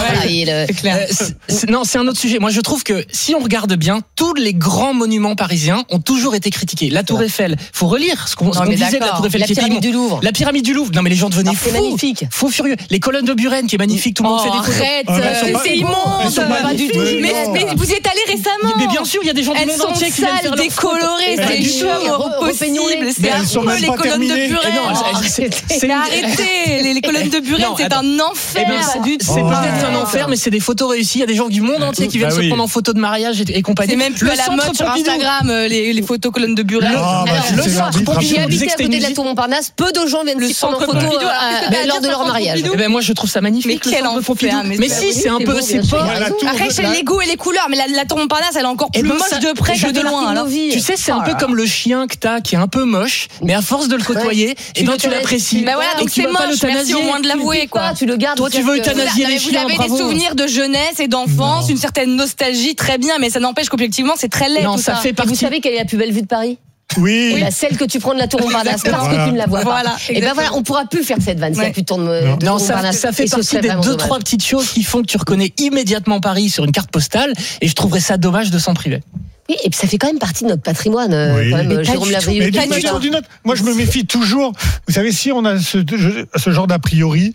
non, c'est un autre sujet. Moi, je trouve que si on regarde bien, tous les grands monuments parisiens ont toujours été critiqués. La Tour Eiffel, faut relire ce qu'on disait de la Tour Eiffel. La pyramide du Louvre. La pyramide du Louvre. Non, mais les gens devenaient fous. C'est magnifique. Faux furieux. Les colonnes de Buren, qui est magnifique. Tout le monde fait des photos. Arrête, c'est immonde. Pas du tout. Mais vous y êtes allé récemment. Mais bien sûr, il y a des gens du monde entier qui viennent faire leurs photos. Décolorées, c'est chaud, possible. C'est affreux, les colonnes de Buren. Arrêtez, les colonnes de Buren, c'est un enfer. C'est peut-être un enfer, mais c'est des photos réussies. Il y a des gens du monde entier qui viennent se prendre en photo de mariage et compagnie. C'est même plus à la mode sur Instagram, les photos colonnes de Buren. Le centre Pompidou, qui habite à côté de la tour Montparnasse, peu de gens viennent s'y prendre en photo lors de leur mariage. Moi, je trouve ça magnifique. Mais quel enfer. Mais si, c'est un peu, c'est pas. Après, c'est les goûts et les couleurs, mais la tour Montparnasse, elle est encore plus moche de près que de loin. Tu sais, c'est un peu comme le chien que t'as, qui est un peu moche, mais à force de le côtoyer, et ben tu l'apprécies. Bah voilà, donc c'est moche. Merci au moins de l'avouer, quoi. Tu le gardes. Toi, tu veux euthanasier les chiens. Vous avez des souvenirs de jeunesse et d'enfance, une certaine nostalgie, très bien, mais ça n'empêche qu'objectivement, c'est très laid. Non, ça fait partie. Vous savez quelle est la plus belle vue de Paris? Oui. Celle que tu prends de la tour Montparnasse parce que tu ne la vois pas. Et ben voilà, on pourra plus faire cette vanne s'il n'y a plus de tour Montparnasse. Ça fait partie des 2-3 petites choses qui font que tu reconnais immédiatement Paris sur une carte postale, et je trouverais ça dommage de s'en priver. Oui, et puis ça fait quand même partie de notre patrimoine, quand même, Jérôme Lavrieux. Moi, je me méfie toujours. Vous savez, si on a ce genre d'a priori,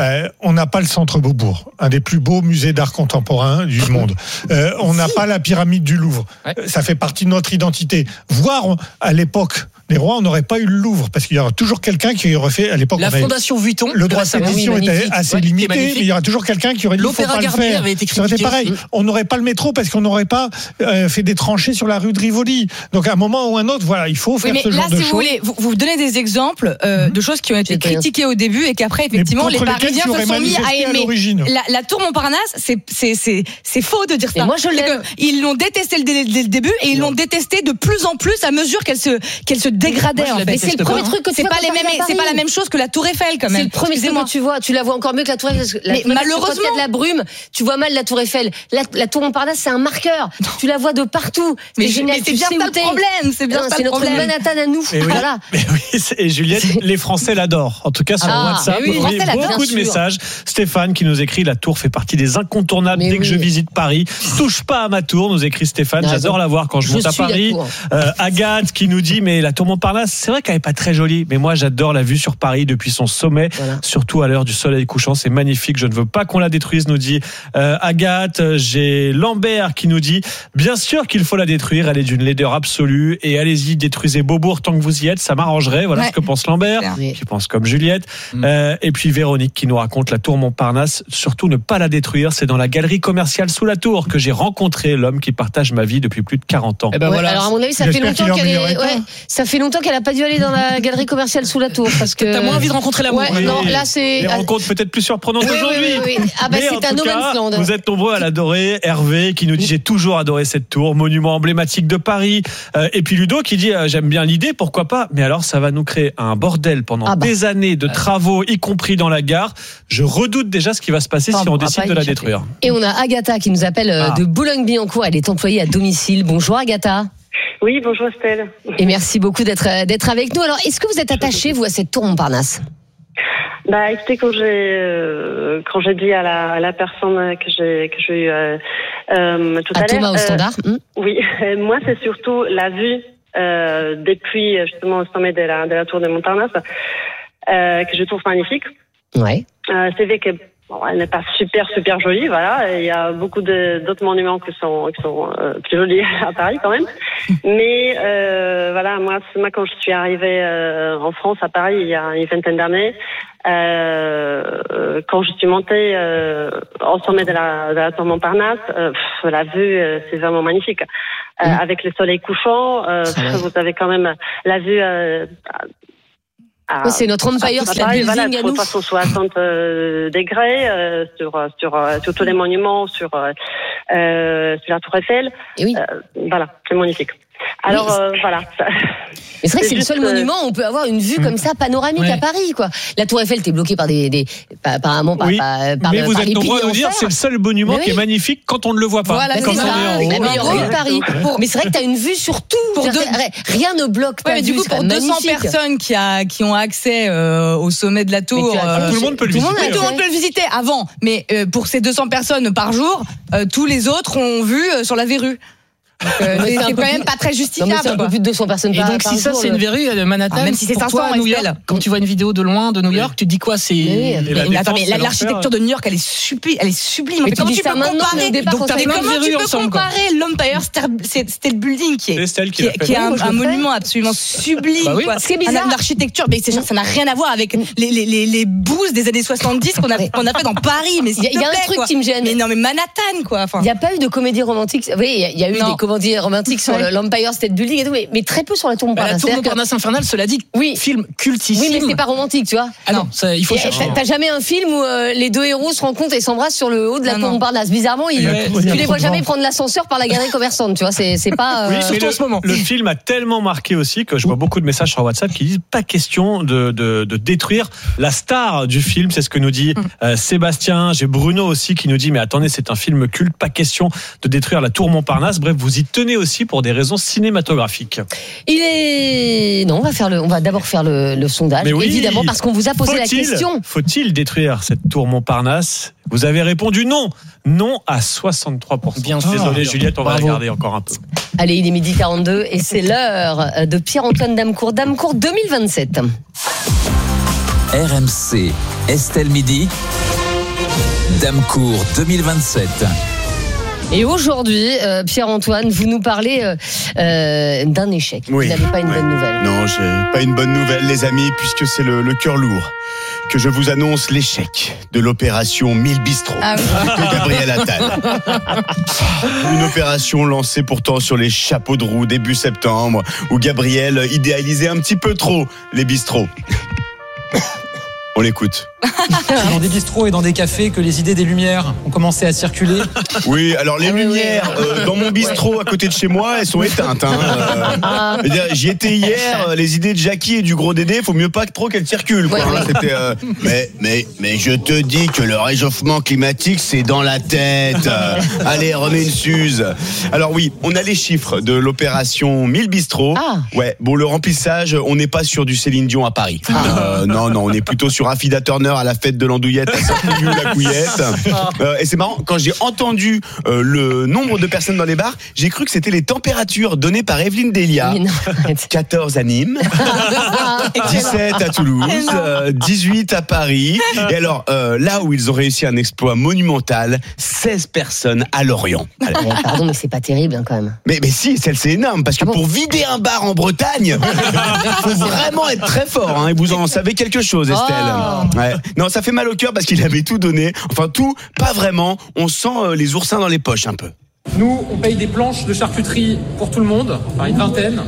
on n'a pas le Centre Beaubourg, un des plus beaux musées d'art contemporain du monde. On n'a pas la pyramide du Louvre. Ça fait partie de notre identité. Voire à l'époque des rois, on n'aurait pas eu le Louvre, parce qu'il y aura toujours quelqu'un qui aurait fait, à l'époque, la Fondation Vuitton. Le droit de sédition était assez limité, mais il y aura toujours quelqu'un qui aurait dit faut pas le faire. Ça aurait été pareil. On n'aurait pas le métro parce qu'on n'aurait pas fait des tranchées sur la rue de Rivoli. Donc à un moment ou un autre, voilà, il faut faire ce genre de choses. Vous voulez, vous donnez des exemples de choses qui ont été critiquées au début et qu'après effectivement les Parisiens se sont mis à aimer. La tour Montparnasse, c'est faux de dire ça. Moi je l'aime. Ils l'ont détesté dès le début et ils l'ont détesté de plus en plus à mesure qu'elle se dégradait. En fait. C'est le premier truc que tu vois. C'est pas la même chose que la Tour Eiffel quand même. C'est le premier truc que tu vois. Tu la vois encore mieux que la Tour Eiffel. Mais malheureusement, quand il y a de la brume, tu vois mal la Tour Eiffel. La tour Montparnasse, c'est un marqueur. Tu la vois de partout. C'est génial. C'est bien ça le problème. C'est bien ça le problème. C'est notre Manhattan à nous. Voilà. Mais oui, et Juliette, les Français l'adorent. En tout cas, sur WhatsApp, vous avez beaucoup de messages. Stéphane qui nous écrit: la tour fait partie des incontournables dès que je visite Paris. Touche pas à ma tour, nous écrit Stéphane. J'adore la voir quand je monte à Paris. Agathe qui nous dit: mais la tour Montparnasse, c'est vrai qu'elle est pas très jolie, mais moi j'adore la vue sur Paris depuis son sommet, surtout à l'heure du soleil couchant, c'est magnifique, je ne veux pas qu'on la détruise, nous dit Agathe. J'ai Lambert qui nous dit: bien sûr qu'il faut la détruire, elle est d'une laideur absolue, et allez-y, détruisez Beaubourg tant que vous y êtes, ça m'arrangerait. Voilà ce que pense Lambert, qui pense comme Juliette. Et puis Véronique qui nous raconte: la tour Montparnasse, surtout ne pas la détruire, c'est dans la galerie commerciale sous la tour que j'ai rencontré l'homme qui partage ma vie depuis plus de 40 ans. Alors à mon avis, ça fait longtemps qu'elle a pas dû aller dans la galerie commerciale sous la tour, parce que t'as moins envie de rencontrer l'amour. Non, là c'est les rencontres peut-être plus surprenantes aujourd'hui. Oui. Ah bah c'est un no man's land. Vous êtes nombreux à l'adorer. Hervé qui nous dit: j'ai toujours adoré cette tour, monument emblématique de Paris. Et puis Ludo qui dit: j'aime bien l'idée, pourquoi pas, mais alors ça va nous créer un bordel pendant des années de travaux, y compris dans la gare. Je redoute déjà ce qui va se passer si on décide de la détruire. Et on a Agatha qui nous appelle de Boulogne-Billancourt. Elle est employée à domicile. Bonjour Agatha. Oui, bonjour Estelle. Et merci beaucoup d'être avec nous. Alors, est-ce que vous êtes attachée, vous, à cette tour Montparnasse? Bah, écoutez, quand j'ai dit à la personne que j'ai eu tout à l'heure, Thomas au standard. Oui, moi c'est surtout la vue depuis justement au sommet de la tour de Montparnasse que je trouve magnifique. Ouais. C'est vrai que elle n'est pas super jolie, voilà. Il y a beaucoup d'autres monuments qui sont plus jolis à Paris quand même. Mais voilà, moi quand je suis arrivée en France à Paris il y a une vingtaine d'années, quand je suis montée au sommet de la tour Montparnasse, la vue c'est vraiment magnifique. Avec le soleil couchant, vous avez quand même la vue. C'est notre Empire State Building à nous. 360 degrés sur tous les monuments, sur la Tour Eiffel. Et oui. Voilà, c'est magnifique. Alors voilà. Mais c'est vrai que c'est le seul monument où on peut avoir une vue comme ça panoramique à Paris, quoi. La Tour Eiffel, t'es bloqué par apparemment par mais vous êtes nombreux à nous dire c'est le seul monument qui est magnifique quand on ne le voit pas. Voilà, quand c'est ça. La meilleure vue de Paris. Mais c'est vrai que t'as une vue sur tout. Rien ne bloque ta vue. Du coup, pour 200 personnes qui ont accès au sommet de la tour, tout le monde peut le visiter. Tout le monde peut le visiter avant. Mais pour ces 200 personnes par jour, tous les autres ont vu sur la verrue. C'est quand même pas très justifiable. C'est un peu plus de 200 personnes par jour. Et donc si ça c'est une verrue de Manhattan, même si c'est 500 à New York, quand tu vois une vidéo de loin de New York, tu te dis quoi? C'est l'architecture de New York, elle est sublime. Mais comment tu peux comparer l'Empire State Building qui est un monument absolument sublime. Ce qui est bizarre, l'architecture, mais ça n'a rien à voir avec les boosts des années 70 qu'on a fait dans Paris. Mais il y a un truc qui me gêne. Mais non, mais Manhattan quoi. Il n'y a pas eu de comédie romantique. Oui, il y a eu des comédies romantiques sur l'Empire State Building et tout, mais très peu sur la tour Montparnasse. La tour Montparnasse infernale, cela dit, film cultissime. Oui, mais c'est pas romantique, tu vois. Ah non, ça, il faut chercher. T'as jamais un film où les deux héros se rencontrent et s'embrassent sur le haut de la tour Montparnasse. Bizarrement, tu les vois jamais prendre l'ascenseur par la galerie commerçante, tu vois. C'est pas. Surtout en ce moment. Le film a tellement marqué aussi que je vois beaucoup de messages sur WhatsApp qui disent pas question de détruire la star du film. C'est ce que nous dit Sébastien. J'ai Bruno aussi qui nous dit mais attendez, c'est un film culte, pas question de détruire la tour Montparnasse. Bref, vous y tenez aussi pour des raisons cinématographiques. On va d'abord faire le sondage, évidemment, parce qu'on vous a posé la question. Faut-il détruire cette tour Montparnasse? Vous avez répondu non. Non à 63%. Bien sûr. Désolé Juliette, on va regarder encore un peu. Allez, il est 12h42 et c'est l'heure de Pierre-Antoine Damecourt. Damecourt 2027. RMC, Estelle Midi. Damecourt 2027. Et aujourd'hui, Pierre-Antoine, vous nous parlez d'un échec. Vous n'avez pas une bonne nouvelle. Non, j'ai pas une bonne nouvelle, les amis, puisque c'est le cœur lourd que je vous annonce l'échec de l'opération 1000 bistrots de Gabriel Attal. Une opération lancée pourtant sur les chapeaux de roue début septembre, où Gabriel idéalisait un petit peu trop les bistrots. On l'écoute. C'est dans des bistrots et dans des cafés que les idées des Lumières ont commencé à circuler. Oui, alors les lumières dans mon bistrot à côté de chez moi, elles sont éteintes. J'y étais hier, les idées de Jackie et du gros Dédé, faut mieux pas trop qu'elles circulent. C'était, mais je te dis que le réchauffement climatique, c'est dans la tête. Allez, remets une suze. Alors oui, on a les chiffres de l'opération 1000 bistrots. Ouais, bon, le remplissage, on n'est pas sur du Céline Dion à Paris. Non, on est plutôt sur Affida Turner à la fête de l'Andouillette à Saint-Cloud-la-Couillette. Et c'est marrant, quand j'ai entendu le nombre de personnes dans les bars, j'ai cru que c'était les températures données par Evelyne Delia. 14 à Nîmes, 17 à Toulouse, 18 à Paris. Et alors, là où ils ont réussi un exploit monumental, 16 personnes à Lorient. Pardon, mais c'est pas terrible quand même. Mais si, c'est énorme, parce que pour vider un bar en Bretagne, faut vraiment être très fort. Et vous en savez quelque chose, Estelle. Ouais. Non, ça fait mal au cœur parce qu'il avait tout donné. Enfin, tout, pas vraiment. On sent les oursins dans les poches un peu. Nous, on paye des planches de charcuterie pour tout le monde, enfin une vingtaine.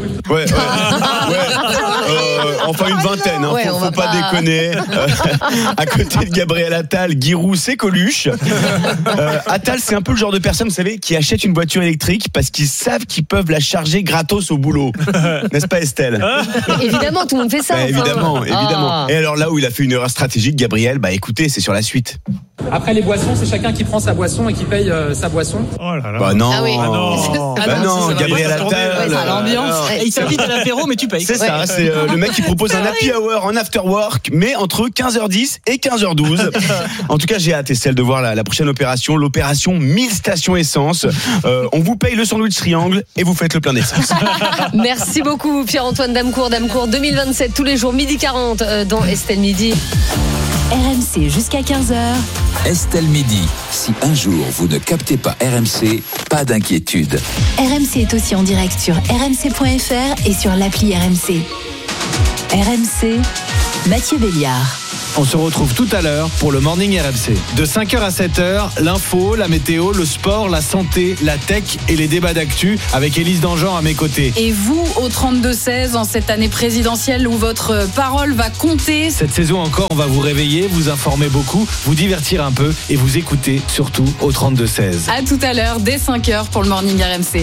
Enfin une vingtaine, faut pas déconner. À côté de Gabriel Attal, Giroud, c'est Coluche. Attal, c'est un peu le genre de personne, vous savez, qui achète une voiture électrique parce qu'ils savent qu'ils peuvent la charger gratos au boulot. N'est-ce pas, Estelle? Évidemment, tout le monde fait ça. Évidemment. Et alors là où il a fait une erreur stratégique, Gabriel, écoutez, c'est sur la suite. Après les boissons, c'est chacun qui prend sa boisson et qui paye sa boisson. Oh là là. Non. Non, Gabriel Attal. L'ambiance. Il s'invite à l'apéro, mais tu payes. C'est ça, c'est le mec qui propose un happy hour en after work, mais entre 15h10 et 15h12. En tout cas, j'ai hâte, Estelle, de voir la prochaine opération, l'opération 1000 stations essence. On vous paye le sandwich triangle et vous faites le plein d'essence. Merci beaucoup, Pierre-Antoine Damecourt. Damecourt 2027, tous les jours, 12h40 dans Estelle Midi. RMC jusqu'à 15h. Estelle Midi. Si un jour vous ne captez pas RMC, pas d'inquiétude. RMC est aussi en direct sur rmc.fr et sur l'appli RMC. RMC, Mathieu Béliard. On se retrouve tout à l'heure pour le Morning RMC. De 5h à 7h, l'info, la météo, le sport, la santé, la tech et les débats d'actu avec Élise Dangean à mes côtés. Et vous, au 32-16, en cette année présidentielle où votre parole va compter. Cette saison encore, on va vous réveiller, vous informer beaucoup, vous divertir un peu et vous écouter surtout au 32-16. À tout à l'heure, dès 5h pour le Morning RMC.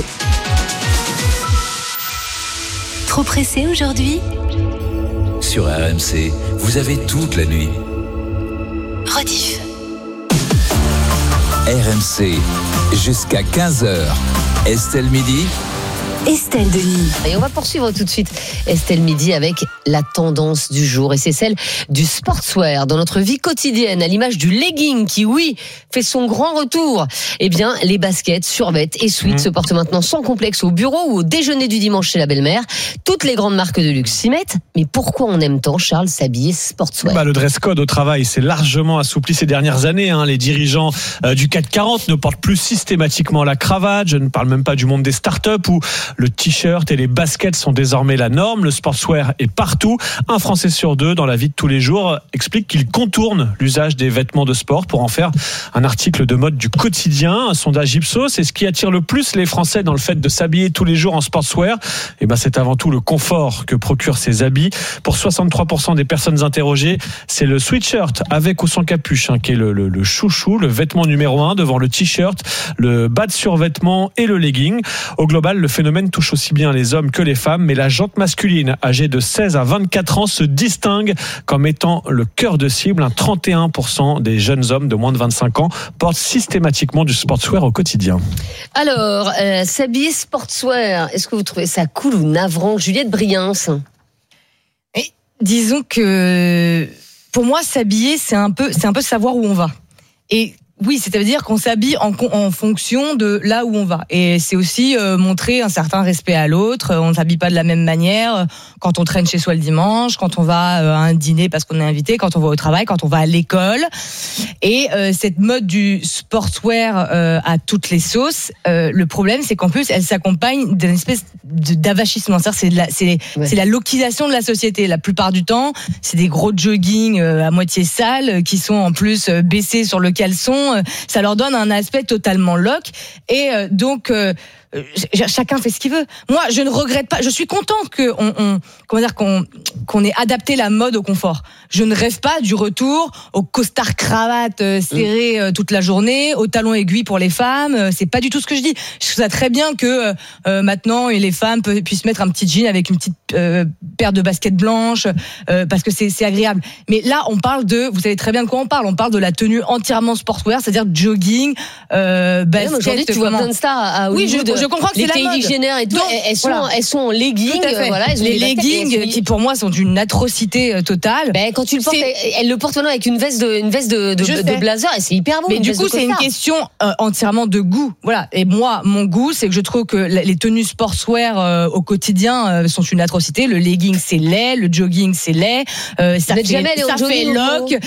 Trop pressé aujourd'hui ? Sur RMC, vous avez toute la nuit. Rediff. RMC, jusqu'à 15h. Estelle Midi. Estelle Denis. Et on va poursuivre tout de suite Estelle Midi avec la tendance du jour. Et c'est celle du sportswear dans notre vie quotidienne, à l'image du legging qui, oui, fait son grand retour. Eh bien, les baskets, survêtements et suites se portent maintenant sans complexe au bureau ou au déjeuner du dimanche chez la belle-mère. Toutes les grandes marques de luxe s'y mettent. Mais pourquoi on aime tant, Charles, s'habiller sportswear ? Le dress code au travail s'est largement assoupli ces dernières années. Les dirigeants du CAC 40 ne portent plus systématiquement la cravate. Je ne parle même pas du monde des startups où le t-shirt et les baskets sont désormais la norme. Le sportswear est partout. Un Français sur deux, dans la vie de tous les jours, explique qu'il contourne l'usage des vêtements de sport pour en faire un article de mode du quotidien. Un sondage Ipsos, c'est ce qui attire le plus les Français dans le fait de s'habiller tous les jours en sportswear. C'est avant tout le confort que procurent ces habits. Pour 63% des personnes interrogées, c'est le sweatshirt avec ou sans capuche qui est le chouchou, le vêtement numéro 1 devant le t-shirt, le bas de survêtement et le legging. Au global, le phénomène touche aussi bien les hommes que les femmes, mais la jante masculine âgée de 16 à 24 ans se distingue comme étant le cœur de cible. 31% des jeunes hommes de moins de 25 ans portent systématiquement du sportswear au quotidien. Alors, s'habiller sportswear, est-ce que vous trouvez ça cool ou navrant ? Juliette Briens. Disons que pour moi, s'habiller, c'est un peu savoir où on va. Et oui, c'est-à-dire qu'on s'habille en fonction de là où on va. Et c'est aussi montrer un certain respect à l'autre. On ne s'habille pas de la même manière quand on traîne chez soi le dimanche, quand on va à un dîner parce qu'on est invité, quand on va au travail, quand on va à l'école. Et cette mode du sportswear à toutes les sauces, le problème, c'est qu'en plus, elle s'accompagne d'une espèce d'avachissement. C'est la localisation de la société. La plupart du temps, c'est des gros jogging à moitié sales qui sont en plus baissés sur le caleçon. Ça leur donne un aspect totalement loc et donc chacun fait ce qu'il veut. Moi, je ne regrette pas. Je suis contente qu'on ait adapté la mode au confort. Je ne rêve pas du retour au costard cravate serré toute la journée, aux talons aiguilles pour les femmes. C'est pas du tout ce que je dis. Je trouve ça très bien que maintenant les femmes puissent mettre un petit jean avec une petite paire de baskets blanches parce que c'est agréable. Mais là, on parle vous savez très bien de quoi on parle. On parle de la tenue entièrement sportswear, c'est-à-dire jogging, basket. Aujourd'hui, tu vois plein de stars à Hollywood. Oui, je comprends que c'est la mode. Les Kylie Jenner et tout, elles sont en legging. Les leggings qui pour moi sont d'une atrocité totale. Quand tu le portes, elle le porte maintenant avec une veste de blazer et c'est hyper beau. Mais du coup, c'est une question entièrement de goût. Voilà. Et moi, mon goût, c'est que je trouve que les tenues sportswear au quotidien sont une atrocité. Le legging, c'est laid. Le jogging, c'est laid. Ça fait loc.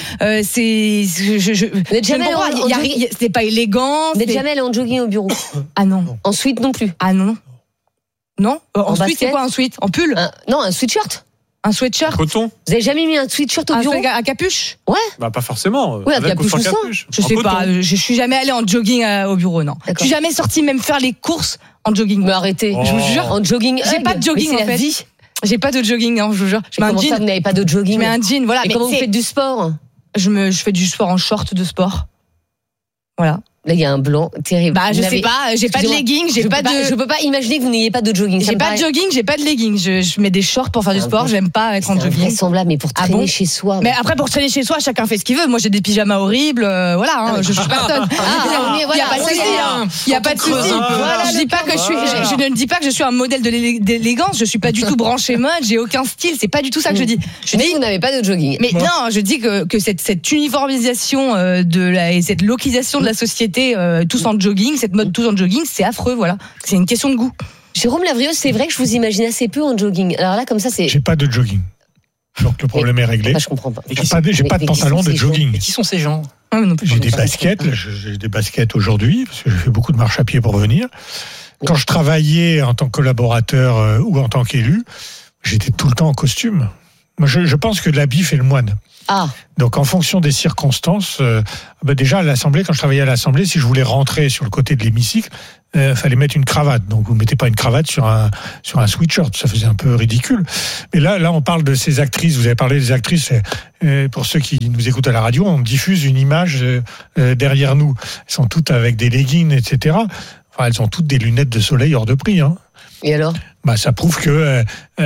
C'est pas élégant. Vous n'êtes jamais allé en jogging au bureau? Ah non. En suite non plus? Ah non. Non. En suite, c'est quoi un suite? En pull? Non, un sweatshirt. Un sweatshirt. Coton. Vous avez jamais mis un sweatshirt au bureau? À capuche? Ouais. Pas forcément. Oui, avec capuche ou sans. Je sais pas. Je suis jamais allée en jogging au bureau, non. Je suis jamais sortie même faire les courses en jogging. Mais arrêtez. Je vous jure. En jogging. J'ai pas de jogging en fait. J'ai pas de jogging, je vous jure. Je mets un jean. Vous n'avez pas de jogging? Je mets un jean, voilà. Mais comment vous faites du sport? Je fais du sport en short de sport. Voilà. Là, il y a un blanc terrible. Je sais pas, j'ai pas de legging, je peux pas imaginer que vous n'ayez pas de jogging. J'ai pas de jogging, j'ai pas de legging. Je mets des shorts pour faire du sport, j'aime pas être en jogging. C'est invraisemblable, mais pour traîner chez soi. Mais après, pour traîner chez soi, chacun fait ce qu'il veut. Moi, j'ai des pyjamas horribles, je suis personne. Il y a pas de souci. Il y a pas de souci. Je ne dis pas que je suis un modèle d'élégance, je suis pas du tout branchée mode, j'ai aucun style, c'est pas du tout ça que je dis. Mais vous n'avez pas de jogging. Mais non, je dis que cette uniformisation et cette localisation de la société tous en jogging, cette mode tous en jogging, c'est affreux, voilà. C'est une question de goût. Jérôme Lavrieux, c'est vrai que je vous imagine assez peu en jogging. Alors là, comme ça, c'est... J'ai pas de jogging. Donc le problème est réglé. Je comprends pas. J'ai pas de pantalon de jogging. Et qui sont ces gens? J'ai des baskets. J'ai des baskets aujourd'hui parce que j'ai fait beaucoup de marche à pied pour venir. Quand je travaillais en tant que collaborateur ou en tant qu'élu, j'étais tout le temps en costume. Moi, je pense que l'habit fait le moine. Donc, en fonction des circonstances, déjà à l'Assemblée, quand je travaillais à l'Assemblée, si je voulais rentrer sur le côté de l'hémicycle, fallait mettre une cravate. Donc, vous ne mettez pas une cravate sur un sweatshirt. Ça faisait un peu ridicule. Mais là, on parle de ces actrices. Vous avez parlé des actrices. Pour ceux qui nous écoutent à la radio, on diffuse une image derrière nous. Elles sont toutes avec des leggings, etc. Enfin, elles ont toutes des lunettes de soleil hors de prix. Hein. Et alors ? Ça prouve que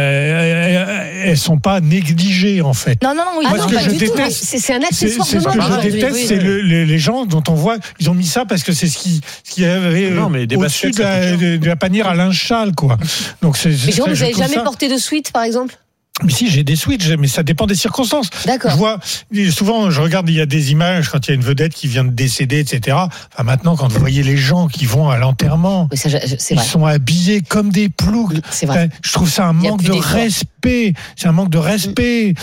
elles sont pas négligées en fait. Non, oui. Moi, pas du tout. C'est un accessoire de mode. Ce que je déteste, c'est les gens dont on voit, ils ont mis ça parce que c'est ce qui avait au-dessus de la panière à linge châle, quoi. Donc mais Jérôme, vous n'avez jamais porté de sweat, par exemple ? Mais si, j'ai des switches, mais ça dépend des circonstances. D'accord. Je vois, souvent, je regarde, il y a des images quand il y a une vedette qui vient de décéder, etc. Enfin, maintenant, quand vous voyez les gens qui vont à l'enterrement, ils sont habillés comme des ploucs. C'est vrai. Je trouve ça un manque de respect. C'est un manque de respect.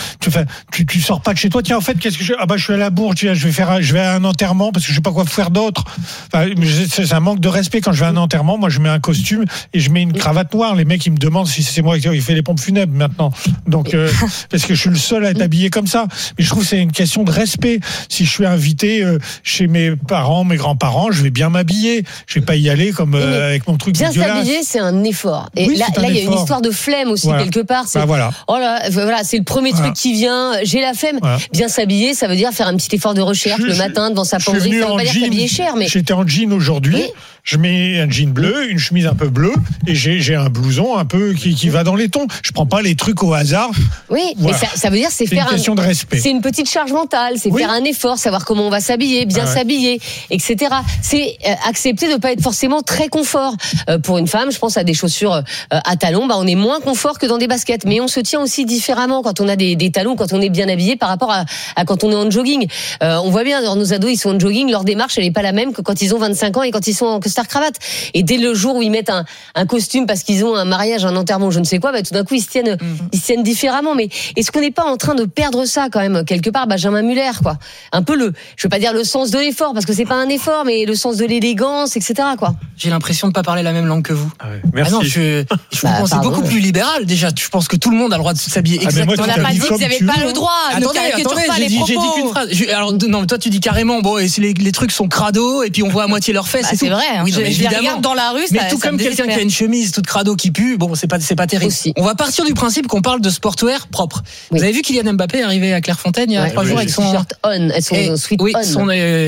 Tu sors pas de chez toi. Tiens, en fait, qu'est-ce que je suis à la bourre. Tiens, je vais à un enterrement parce que je sais pas quoi faire d'autre. Enfin, c'est un manque de respect. Quand je vais à un enterrement, moi, je mets un costume et je mets une cravate noire. Les mecs, ils me demandent si c'est moi qui fais les pompes funèbres maintenant. Donc, parce que je suis le seul à être habillé comme ça. Mais je trouve que c'est une question de respect. Si je suis invité chez mes parents, mes grands-parents, je vais bien m'habiller. Je vais pas y aller comme avec mon truc dégueulasse. Bien s'habiller, c'est un effort. Et oui, là, il y a une histoire de flemme aussi quelque part. Voilà. C'est le premier truc qui vient. J'ai la flemme. Voilà. Bien s'habiller, ça veut dire faire un petit effort de recherche le matin devant sa penderie. Ça veut pas dire s'habiller cher, mais j'étais en jean aujourd'hui. Oui. Je mets un jean bleu, une chemise un peu bleue, et j'ai un blouson un peu qui va dans les tons. Je prends pas les trucs au hasard. Oui, voilà. Mais ça veut dire c'est faire une question de respect. C'est une petite charge mentale, c'est faire un effort, savoir comment on va s'habiller, bien s'habiller, etc. C'est accepter de pas être forcément très confort. Pour une femme, je pense à des chaussures à talons, on est moins confort que dans des baskets, mais on se tient aussi différemment quand on a des talons, quand on est bien habillé par rapport à quand on est en jogging. On voit bien, nos ados, ils sont en jogging, leur démarche, elle est pas la même que quand ils ont 25 ans et quand ils sont en costard cravate. Et dès le jour où ils mettent un costume parce qu'ils ont un mariage, un enterrement, je ne sais quoi, tout d'un coup ils se tiennent différemment. Mais est-ce qu'on n'est pas en train de perdre ça quand même quelque part, Benjamin Muller, quoi. Un peu je veux pas dire le sens de l'effort parce que c'est pas un effort, mais le sens de l'élégance, etc. quoi. J'ai l'impression de pas parler la même langue que vous. Merci. Non, je vous pensais beaucoup plus libéral déjà. Je pense que tout le monde a le droit de s'habiller exactement. On n'a pas dit que vous n'avez pas le droit. Attendez, j'ai dit qu'une phrase. Alors non, toi tu dis carrément les trucs sont crado et puis on voit à moitié leurs fesses. C'est vrai. Oui, je les regarde dans la rue. Mais tout comme quelqu'un qui a une chemise toute crado qui pue, c'est pas terrible. Aussi. On va partir du principe qu'on parle de sportwear propre. Oui. Vous avez vu Kylian Mbappé arriver à Clairefontaine il y a 3 jours avec son t-shirt on, son sweat on.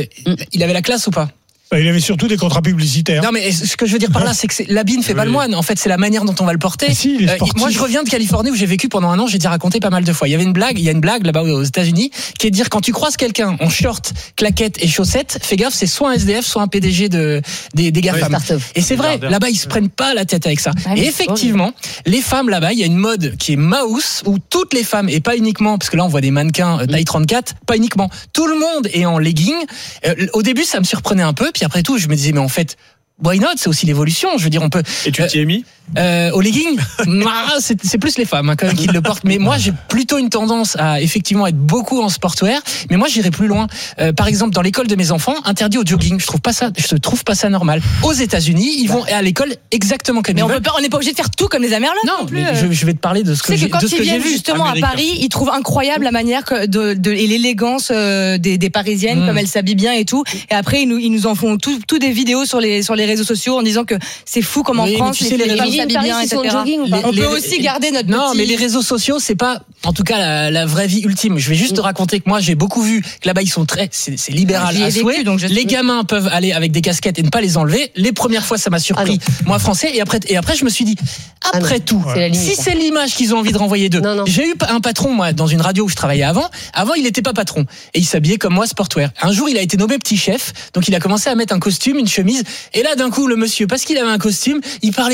Il avait la classe ou pas? Il avait surtout des contrats publicitaires. Non, mais ce que je veux dire par là, c'est que l'habit ne fait pas le moine. En fait, c'est la manière dont on va le porter. Si, moi, je reviens de Californie où j'ai vécu pendant un an. J'ai été raconté pas mal de fois. Il y a une blague là-bas aux États-Unis qui est de dire quand tu croises quelqu'un en short, claquettes et chaussettes, fais gaffe, c'est soit un SDF, soit un PDG des GAFAM. Et c'est vrai, là-bas, ils se prennent pas la tête avec ça. Et effectivement, les femmes là-bas, il y a une mode qui est mouse où toutes les femmes, et pas uniquement, parce que là, on voit des mannequins taille 34, pas uniquement. Tout le monde est en legging. Au début, ça me surprenait un peu, puis après tout, je me disais, mais en fait, why not? C'est aussi l'évolution. Je veux dire, on peut. Et tu t'y es mis? Au legging, c'est plus les femmes quand même qui le portent. Mais moi, j'ai plutôt une tendance à effectivement être beaucoup en sportwear. Mais moi, j'irai plus loin. Par exemple, dans l'école de mes enfants, interdit au jogging. Je trouve pas ça normal. Aux États-Unis, ils vont à l'école exactement comme ils veulent. Mais on n'est pas obligé de faire tout comme les Amerlocs. Non, mais je vais te parler de ce que j'ai vu. Quand ils viennent justement à Paris, ils trouvent incroyable la manière et l'élégance des Parisiennes, comme elles s'habillent bien et tout. Et après, ils nous en font tout des vidéos sur les réseaux sociaux en disant que c'est fou comme en France les femmes s'habillent bien, etc. On peut aussi garder notre Non, mais les réseaux sociaux, c'est pas, en tout cas, la vraie vie ultime. Je vais juste te raconter que moi, j'ai beaucoup vu que là-bas, ils sont c'est libéral à souhait. Les gamins peuvent aller avec des casquettes et ne pas les enlever. Les premières fois, ça m'a surpris, moi, français. Et après, je me suis dit, après tout, si c'est l'image qu'ils ont envie de renvoyer d'eux. J'ai eu un patron, moi, dans une radio où je travaillais avant. Avant, il n'était pas patron. Et il s'habillait comme moi, sportwear. Un jour, il a été nommé petit chef. Donc, il a commencé à mettre un costume, une chemise. Et là, d'un coup, le monsieur, parce qu'il avait un costume, il parlait comme un peintre.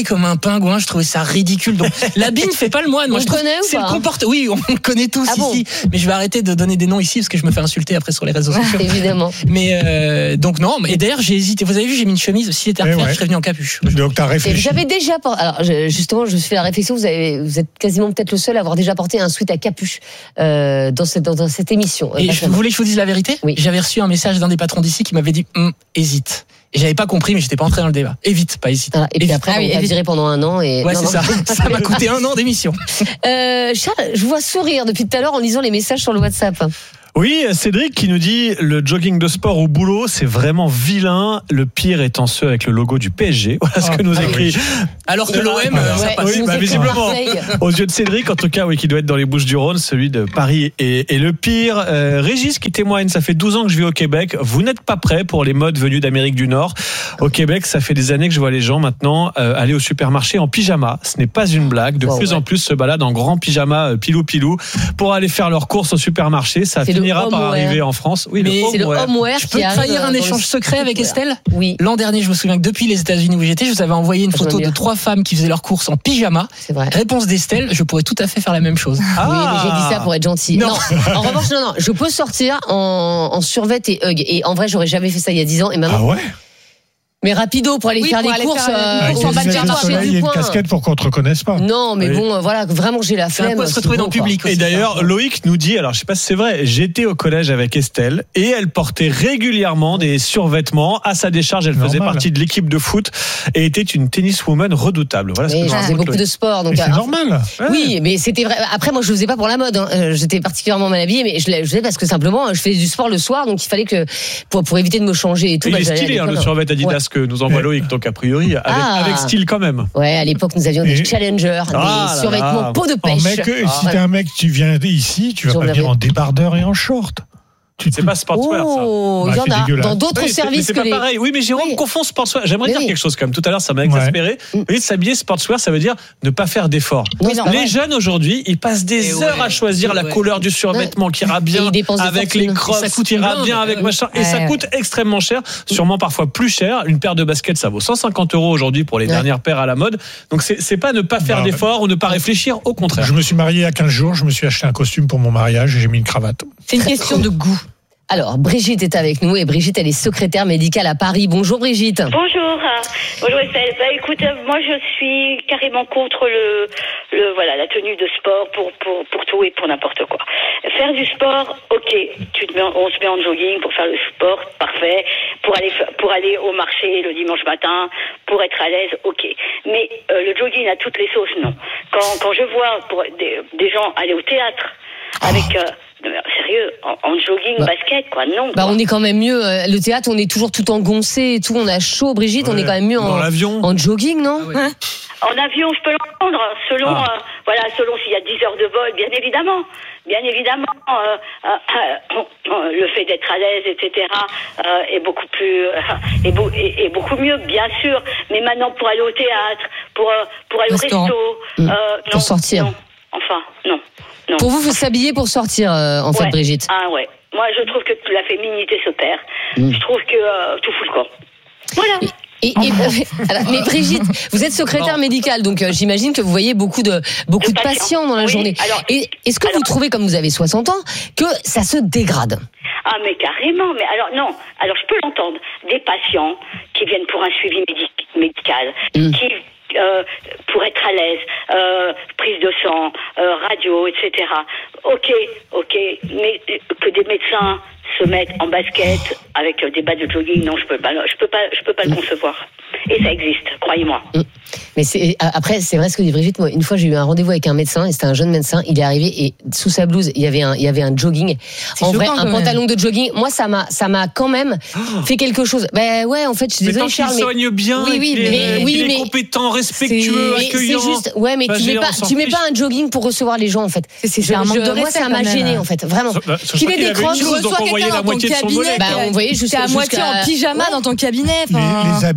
pingouin. Je trouvais ça ridicule. Donc la bille ne fait pas le moine. Moi, on connaît ou pas Oui, on le connaît tous ici. Mais je vais arrêter de donner des noms ici parce que je me fais insulter après sur les réseaux sociaux. Évidemment. Mais donc non. Et d'ailleurs, j'ai hésité. Vous avez vu, j'ai mis une chemise. Si c'était à refaire, je serais venu en capuche. Donc t'as réfléchi. J'avais déjà. Alors justement, je me suis fait la réflexion. Vous êtes quasiment peut-être le seul à avoir déjà porté un sweat à capuche dans cette émission. Et vous voulez que je vous dise la vérité ? Oui. J'avais reçu un message d'un des patrons d'ici qui m'avait dit hésite. Et j'avais pas compris, mais j'étais pas entré dans le débat. Évite, pas hésite. Et puis après, on t'a viré pendant 1 an. Et... Ouais, c'est ça. Ça m'a coûté 1 an d'émission. Charles, je vous vois sourire depuis tout à l'heure en lisant les messages sur le WhatsApp. Oui, Cédric qui nous dit le jogging de sport au boulot, c'est vraiment vilain. Le pire étant ceux avec le logo du PSG. Voilà ce que nous écrit. Alors que l'OM, ça passe. Oui, visiblement. Aux yeux de Cédric, en tout cas, oui, qui doit être dans les Bouches-du-Rhône, celui de Paris est le pire. Régis qui témoigne, ça fait 12 ans que je vis au Québec. Vous n'êtes pas prêts pour les modes venus d'Amérique du Nord. Au Québec, ça fait des années que je vois les gens maintenant aller au supermarché en pyjama. Ce n'est pas une blague. De plus en plus se baladent en grand pyjama pilou-pilou pour aller faire leurs courses au supermarché. Ça finira par arriver en France. Oui, mais c'est le homeware. Je peux trahir un échange secret avec Estelle ? Oui. L'an dernier, je me souviens que depuis les États-Unis où j'étais, je vous avais envoyé une photo de 3 femmes qui faisaient leurs courses en pyjama. C'est vrai. Réponse d'Estelle, je pourrais tout à fait faire la même chose. Oui, mais j'ai dit ça pour être gentil. Non. En revanche, non, je peux sortir en survêt et hug. Et en vrai, j'aurais jamais fait ça il y a 10 ans. Et maintenant. Ah ouais? Mais rapido pour aller faire des courses en bas de marché du coin. Il y a une casquette pour qu'on te reconnaisse pas. Non, mais bon, voilà, vraiment j'ai la flemme. On peut se retrouver dans le public aussi. Et d'ailleurs, Loïc nous dit, alors je sais pas si c'est vrai, j'étais au collège avec Estelle et elle portait régulièrement des survêtements à sa décharge. Elle faisait partie de l'équipe de foot et était une tenniswoman redoutable. Voilà. Je faisais beaucoup de sport, donc c'est normal. Oui, mais c'était vrai. Après, moi, je le faisais pas pour la mode. J'étais particulièrement mal habillée, mais je le faisais parce que simplement, je faisais du sport le soir, donc il fallait que pour éviter de me changer et tout. Il est stylé le survêt Adidas que nous envoie Loïc. Donc a priori avec style quand même. Ouais, à l'époque nous avions des Challengers, des survêtements peau de pêche. Si t'es un mec, tu viens ici, tu vas pas venir en débardeur et en short. C'est pas sportswear, ça. Il y en a dans d'autres services c'est pas pareil. Oui, mais Jérôme confond sportswear. J'aimerais dire quelque chose quand même. Tout à l'heure, ça m'a exaspéré. Vous voyez, s'habiller sportswear, ça veut dire ne pas faire d'efforts. Les jeunes aujourd'hui, ils passent des heures à choisir la couleur du survêtement qui ira bien avec les crosses, qui ira bien avec machin. Et ça coûte extrêmement cher, sûrement parfois plus cher. Une paire de baskets, ça vaut 150 € aujourd'hui pour les dernières paires à la mode. Donc c'est pas ne pas faire d'efforts ou ne pas réfléchir, au contraire. Je me suis marié il y a 15 jours, je me suis acheté un costume pour mon mariage et j'ai mis une cravate. C'est une question de goût. Alors, Brigitte est avec nous et Brigitte, elle est secrétaire médicale à Paris. Bonjour Brigitte. Bonjour. Bonjour Estelle. Écoute, moi je suis carrément contre la tenue de sport pour tout et pour n'importe quoi. Faire du sport, ok, on se met en jogging pour faire le sport, parfait. Pour aller au marché le dimanche matin, pour être à l'aise, ok. Mais le jogging à toutes les sauces, non. Quand je vois des gens aller au théâtre avec sérieux, en jogging, basket, quoi, non. On est quand même mieux. Le théâtre, on est toujours tout engoncé et tout, on a chaud, Brigitte, on est quand même mieux en jogging, non? En avion, je peux l'entendre, selon s'il y a 10 heures de vol, bien évidemment. Le fait d'être à l'aise, etc., est beaucoup plus, est beaucoup mieux, bien sûr. Mais maintenant, pour aller au théâtre, pour aller au resto, pour sortir. Non. Enfin, non. Pour vous s'habiller pour sortir, fait, Brigitte. Ah ouais. Moi, je trouve que la féminité se perd. Je trouve que tout fout le corps. Voilà. Mais Brigitte, vous êtes secrétaire médicale, donc j'imagine que vous voyez beaucoup de patients dans la journée. Et est-ce que vous trouvez, comme vous avez 60 ans, que ça se dégrade? Ah, mais carrément. Mais alors, non. Alors, je peux l'entendre. Des patients qui viennent pour un suivi médical, qui pour être à l'aise, prise de sang, radio, etc. Ok, mais que des médecins se mettent en basket avec des bas de jogging, non, je peux pas le concevoir. Et ça existe, croyez-moi. Mais après, c'est vrai ce que dit Brigitte. Moi, une fois, j'ai eu un rendez-vous avec un médecin, et c'était un jeune médecin. Il est arrivé et sous sa blouse, il y avait un jogging. En vrai, un pantalon de jogging. Moi, ça m'a quand même fait quelque chose. Ben ouais, en fait, je suis désolée, Charles. Mais tant qu'il soigne bien, qu'il est compétent, respectueux, accueillant. C'est juste, ouais, mais tu mets pas un jogging pour recevoir les gens, en fait. C'est un manque de respect. Moi, ça m'a gêné, en fait, vraiment. Qu'il ait des crocs, tu reçois quelqu'un dans ton cabinet. On voyait juste à moitié en pyjama dans ton cabinet. Les habits,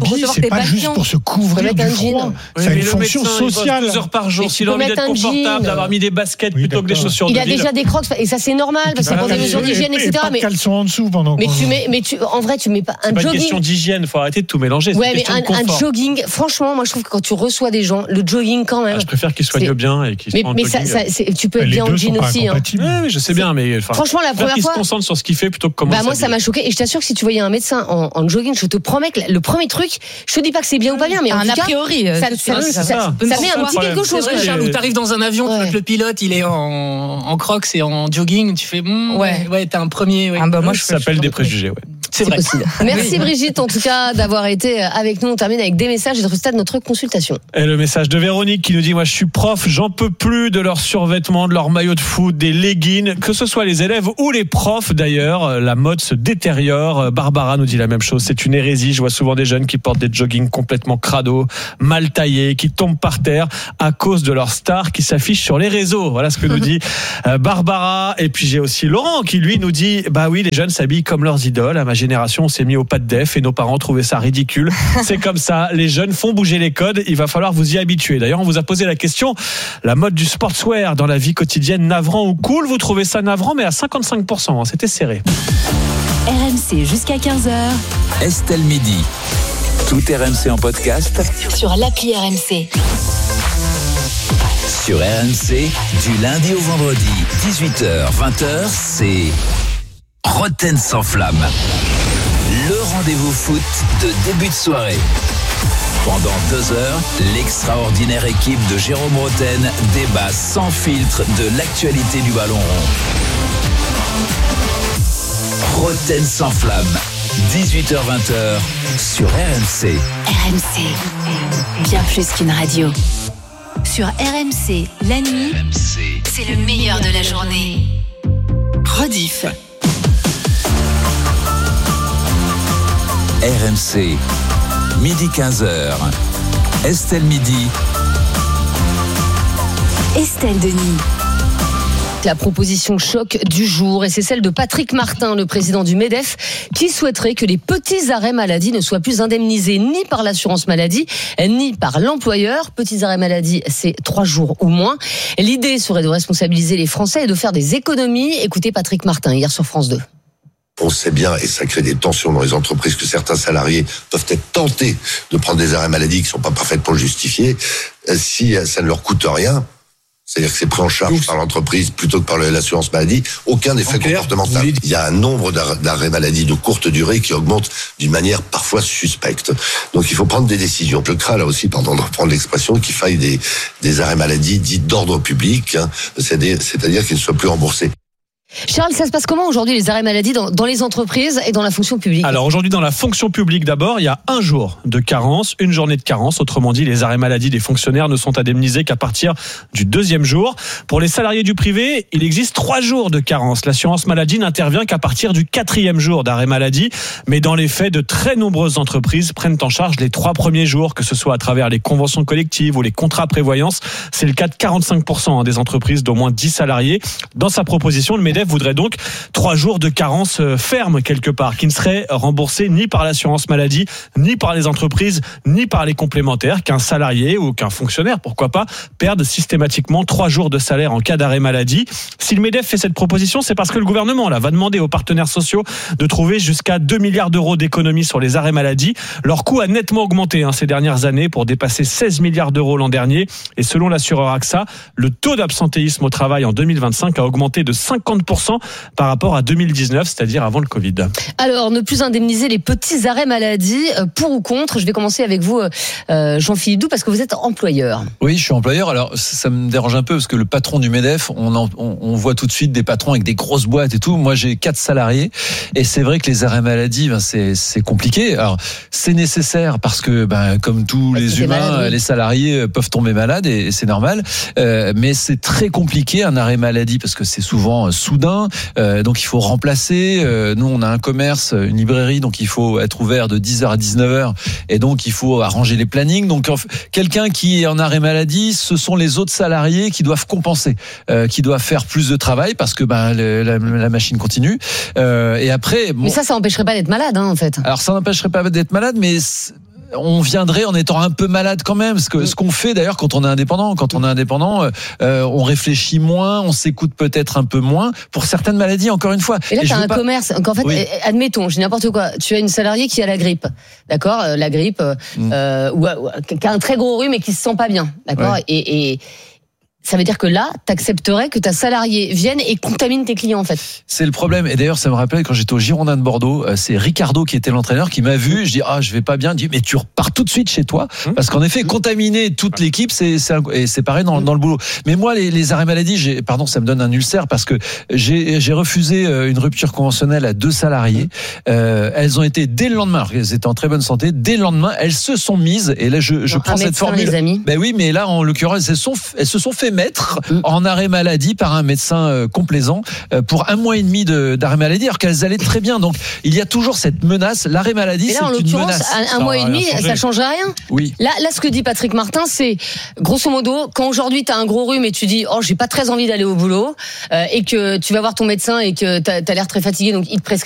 c'est pas juste pour se couvrir du froid. Ça a une fonction sociale. 12 heures par jour. S'il a envie d'être confortable, d'avoir mis des baskets plutôt que des chaussures de ville. Il a déjà des crocs, et ça c'est normal, parce qu'il prend des mesures d'hygiène, etc. Pas de caleçon en dessous pendant. En vrai, tu mets pas un jogging. C'est pas une question d'hygiène, faut arrêter de tout mélanger. Ouais, mais un jogging, franchement, moi je trouve que quand tu reçois des gens, le jogging quand même. Je préfère qu'ils soignent bien et qu'ils soient en jogging. Mais tu peux être bien en jean aussi. Oui, je sais bien, mais franchement, la première fois. Qu'ils se concentrent sur ce qu'il fait plutôt que comment. Moi, ça m'a choqué, et je t'assure que si tu voyais un médecin en jogging, je te promets que le premier truc, je te dis pas que c'est bien ou pas bien, mais en tout cas, a priori, ça met un petit quelque chose. Où t'arrives dans un avion, tu vois que le pilote, il est en crocs et en jogging, tu fais ouais, t'as un premier. Moi, ça s'appelle des préjugés, ouais. C'est vrai. Possible. Merci Brigitte, en tout cas, d'avoir été avec nous. On termine avec des messages et de résultats de notre consultation. Et le message de Véronique qui nous dit: moi, je suis prof, j'en peux plus de leurs survêtements, de leurs maillots de foot, des leggings, que ce soit les élèves ou les profs d'ailleurs. La mode se détériore. Barbara nous dit la même chose. C'est une hérésie. Je vois souvent des jeunes qui portent des joggings complètement crado, mal taillés, qui tombent par terre à cause de leurs stars qui s'affichent sur les réseaux. Voilà ce que nous dit Barbara. Et puis j'ai aussi Laurent qui lui nous dit: bah oui, les jeunes s'habillent comme leurs idoles. À ma génération, on s'est mis au pas de def et nos parents trouvaient ça ridicule. C'est comme ça, les jeunes font bouger les codes, il va falloir vous y habituer. D'ailleurs, on vous a posé la question: la mode du sportswear dans la vie quotidienne, navrant ou cool? Vous trouvez ça navrant, mais à 55%, c'était serré. RMC jusqu'à 15h. Estelle Midi. Tout RMC en podcast sur l'appli RMC. Sur RMC, du lundi au vendredi, 18h-20h, c'est Rotten sans flamme. Le rendez-vous foot de début de soirée. Pendant 2 heures, l'extraordinaire équipe de Jérôme Rotten débat sans filtre de l'actualité du ballon rond. Rotten sans flamme, 18h-20h sur RMC. RMC, bien plus qu'une radio. Sur RMC, la nuit, c'est le meilleur de la journée. Rediff. RMC, midi 15h. Estelle Midi. Estelle Denis. La proposition choc du jour, et c'est celle de Patrick Martin, le président du MEDEF, qui souhaiterait que les petits arrêts maladie ne soient plus indemnisés ni par l'assurance maladie, ni par l'employeur. Petits arrêts maladie, c'est 3 jours ou moins. L'idée serait de responsabiliser les Français et de faire des économies. Écoutez Patrick Martin, hier sur France 2. On sait bien, et ça crée des tensions dans les entreprises, que certains salariés peuvent être tentés de prendre des arrêts maladie qui ne sont pas parfaits pour le justifier, si ça ne leur coûte rien. C'est-à-dire que c'est pris en charge par l'entreprise plutôt que par l'assurance maladie. Aucun effet comportemental. Il y a un nombre d'arrêts maladie de courte durée qui augmente d'une manière parfois suspecte. Donc il faut prendre des décisions. Je crains là aussi, pardon de reprendre l'expression, qu'il faille des arrêts maladie dits d'ordre public, c'est-à-dire qu'ils ne soient plus remboursés. Charles, ça se passe comment aujourd'hui les arrêts maladie dans les entreprises et dans la fonction publique? Alors aujourd'hui dans la fonction publique d'abord, il y a 1 jour de carence, une journée de carence. Autrement dit, les arrêts maladie des fonctionnaires ne sont indemnisés qu'à partir du 2e jour. Pour les salariés du privé, il existe 3 jours de carence. L'assurance maladie n'intervient qu'à partir du 4e jour d'arrêt maladie. Mais dans les faits, de très nombreuses entreprises prennent en charge les 3 premiers jours, que ce soit à travers les conventions collectives ou les contrats prévoyance. C'est le cas de 45% des entreprises d'au moins 10 salariés. Dans sa proposition, le MEDEF voudrait donc 3 jours de carence ferme quelque part, qui ne seraient remboursés ni par l'assurance maladie, ni par les entreprises, ni par les complémentaires, qu'un salarié ou qu'un fonctionnaire, pourquoi pas, perde systématiquement 3 jours de salaire en cas d'arrêt maladie. Si le MEDEF fait cette proposition, c'est parce que le gouvernement va demander aux partenaires sociaux de trouver jusqu'à 2 milliards d'euros d'économies sur les arrêts maladie. Leur coût a nettement augmenté ces dernières années pour dépasser 16 milliards d'euros l'an dernier. Et selon l'assureur AXA, le taux d'absentéisme au travail en 2025 a augmenté de 50% par rapport à 2019, c'est-à-dire avant le Covid. Alors, ne plus indemniser les petits arrêts maladie, pour ou contre? Je vais commencer avec vous, Jean-Philippe Doux, parce que vous êtes employeur. Oui, je suis employeur. Alors, ça me dérange un peu, parce que le patron du MEDEF, on voit tout de suite des patrons avec des grosses boîtes et tout. Moi, j'ai 4 salariés, et c'est vrai que les arrêts maladie, c'est compliqué. Alors, c'est nécessaire, parce que, comme tous les humains, malade, oui, les salariés peuvent tomber malades, et c'est normal. Mais c'est très compliqué, un arrêt maladie, parce que c'est souvent soudain. Donc il faut remplacer. Nous on a un commerce, une librairie, donc il faut être ouvert de 10h à 19h, et donc il faut arranger les plannings. Donc quelqu'un qui est en arrêt maladie, ce sont les autres salariés qui doivent compenser, qui doivent faire plus de travail parce que la machine continue. Et après, mais ça empêcherait pas d'être malade, en fait. Alors ça n'empêcherait pas d'être malade, mais on viendrait en étant un peu malade quand même. Ce qu'on fait d'ailleurs quand on est indépendant. Quand on est indépendant, on réfléchit moins, on s'écoute peut-être un peu moins pour certaines maladies, encore une fois. Et là, tu as un commerce. Donc, en fait, admettons, j'ai n'importe quoi. Tu as une salariée qui a la grippe. D'accord? La grippe, ou qui a un très gros rhume et qui se sent pas bien. D'accord? Et ça veut dire que là, t'accepterais que ta salariée vienne et contamine tes clients, en fait. C'est le problème. Et d'ailleurs, ça me rappelle quand j'étais au Girondin de Bordeaux, c'est Ricardo qui était l'entraîneur qui m'a vu. Je dis, je vais pas bien. Il dit, mais tu repars tout de suite chez toi. Parce qu'en effet, contaminer toute l'équipe, c'est pareil dans le boulot. Mais moi, les arrêts maladie, ça me donne un ulcère parce que j'ai refusé une rupture conventionnelle à 2 salariés. Elles ont été dès le lendemain, alors qu'elles étaient en très bonne santé, dès le lendemain, elles se sont mises. Et là, je prends cette formule. Les amis. Ben oui, mais là, en l'occurrence, elles se sont fait mettre en arrêt maladie par un médecin complaisant pour 1 mois et demi d'arrêt maladie, alors qu'elles allaient très bien. Donc il y a toujours cette menace. L'arrêt maladie, c'est une menace. Un mois et demi, ça changerait rien. Oui. Là, ce que dit Patrick Martin, c'est grosso modo, quand aujourd'hui tu as un gros rhume et tu dis j'ai pas très envie d'aller au boulot et que tu vas voir ton médecin et que t'as l'air très fatigué, donc il te prescrit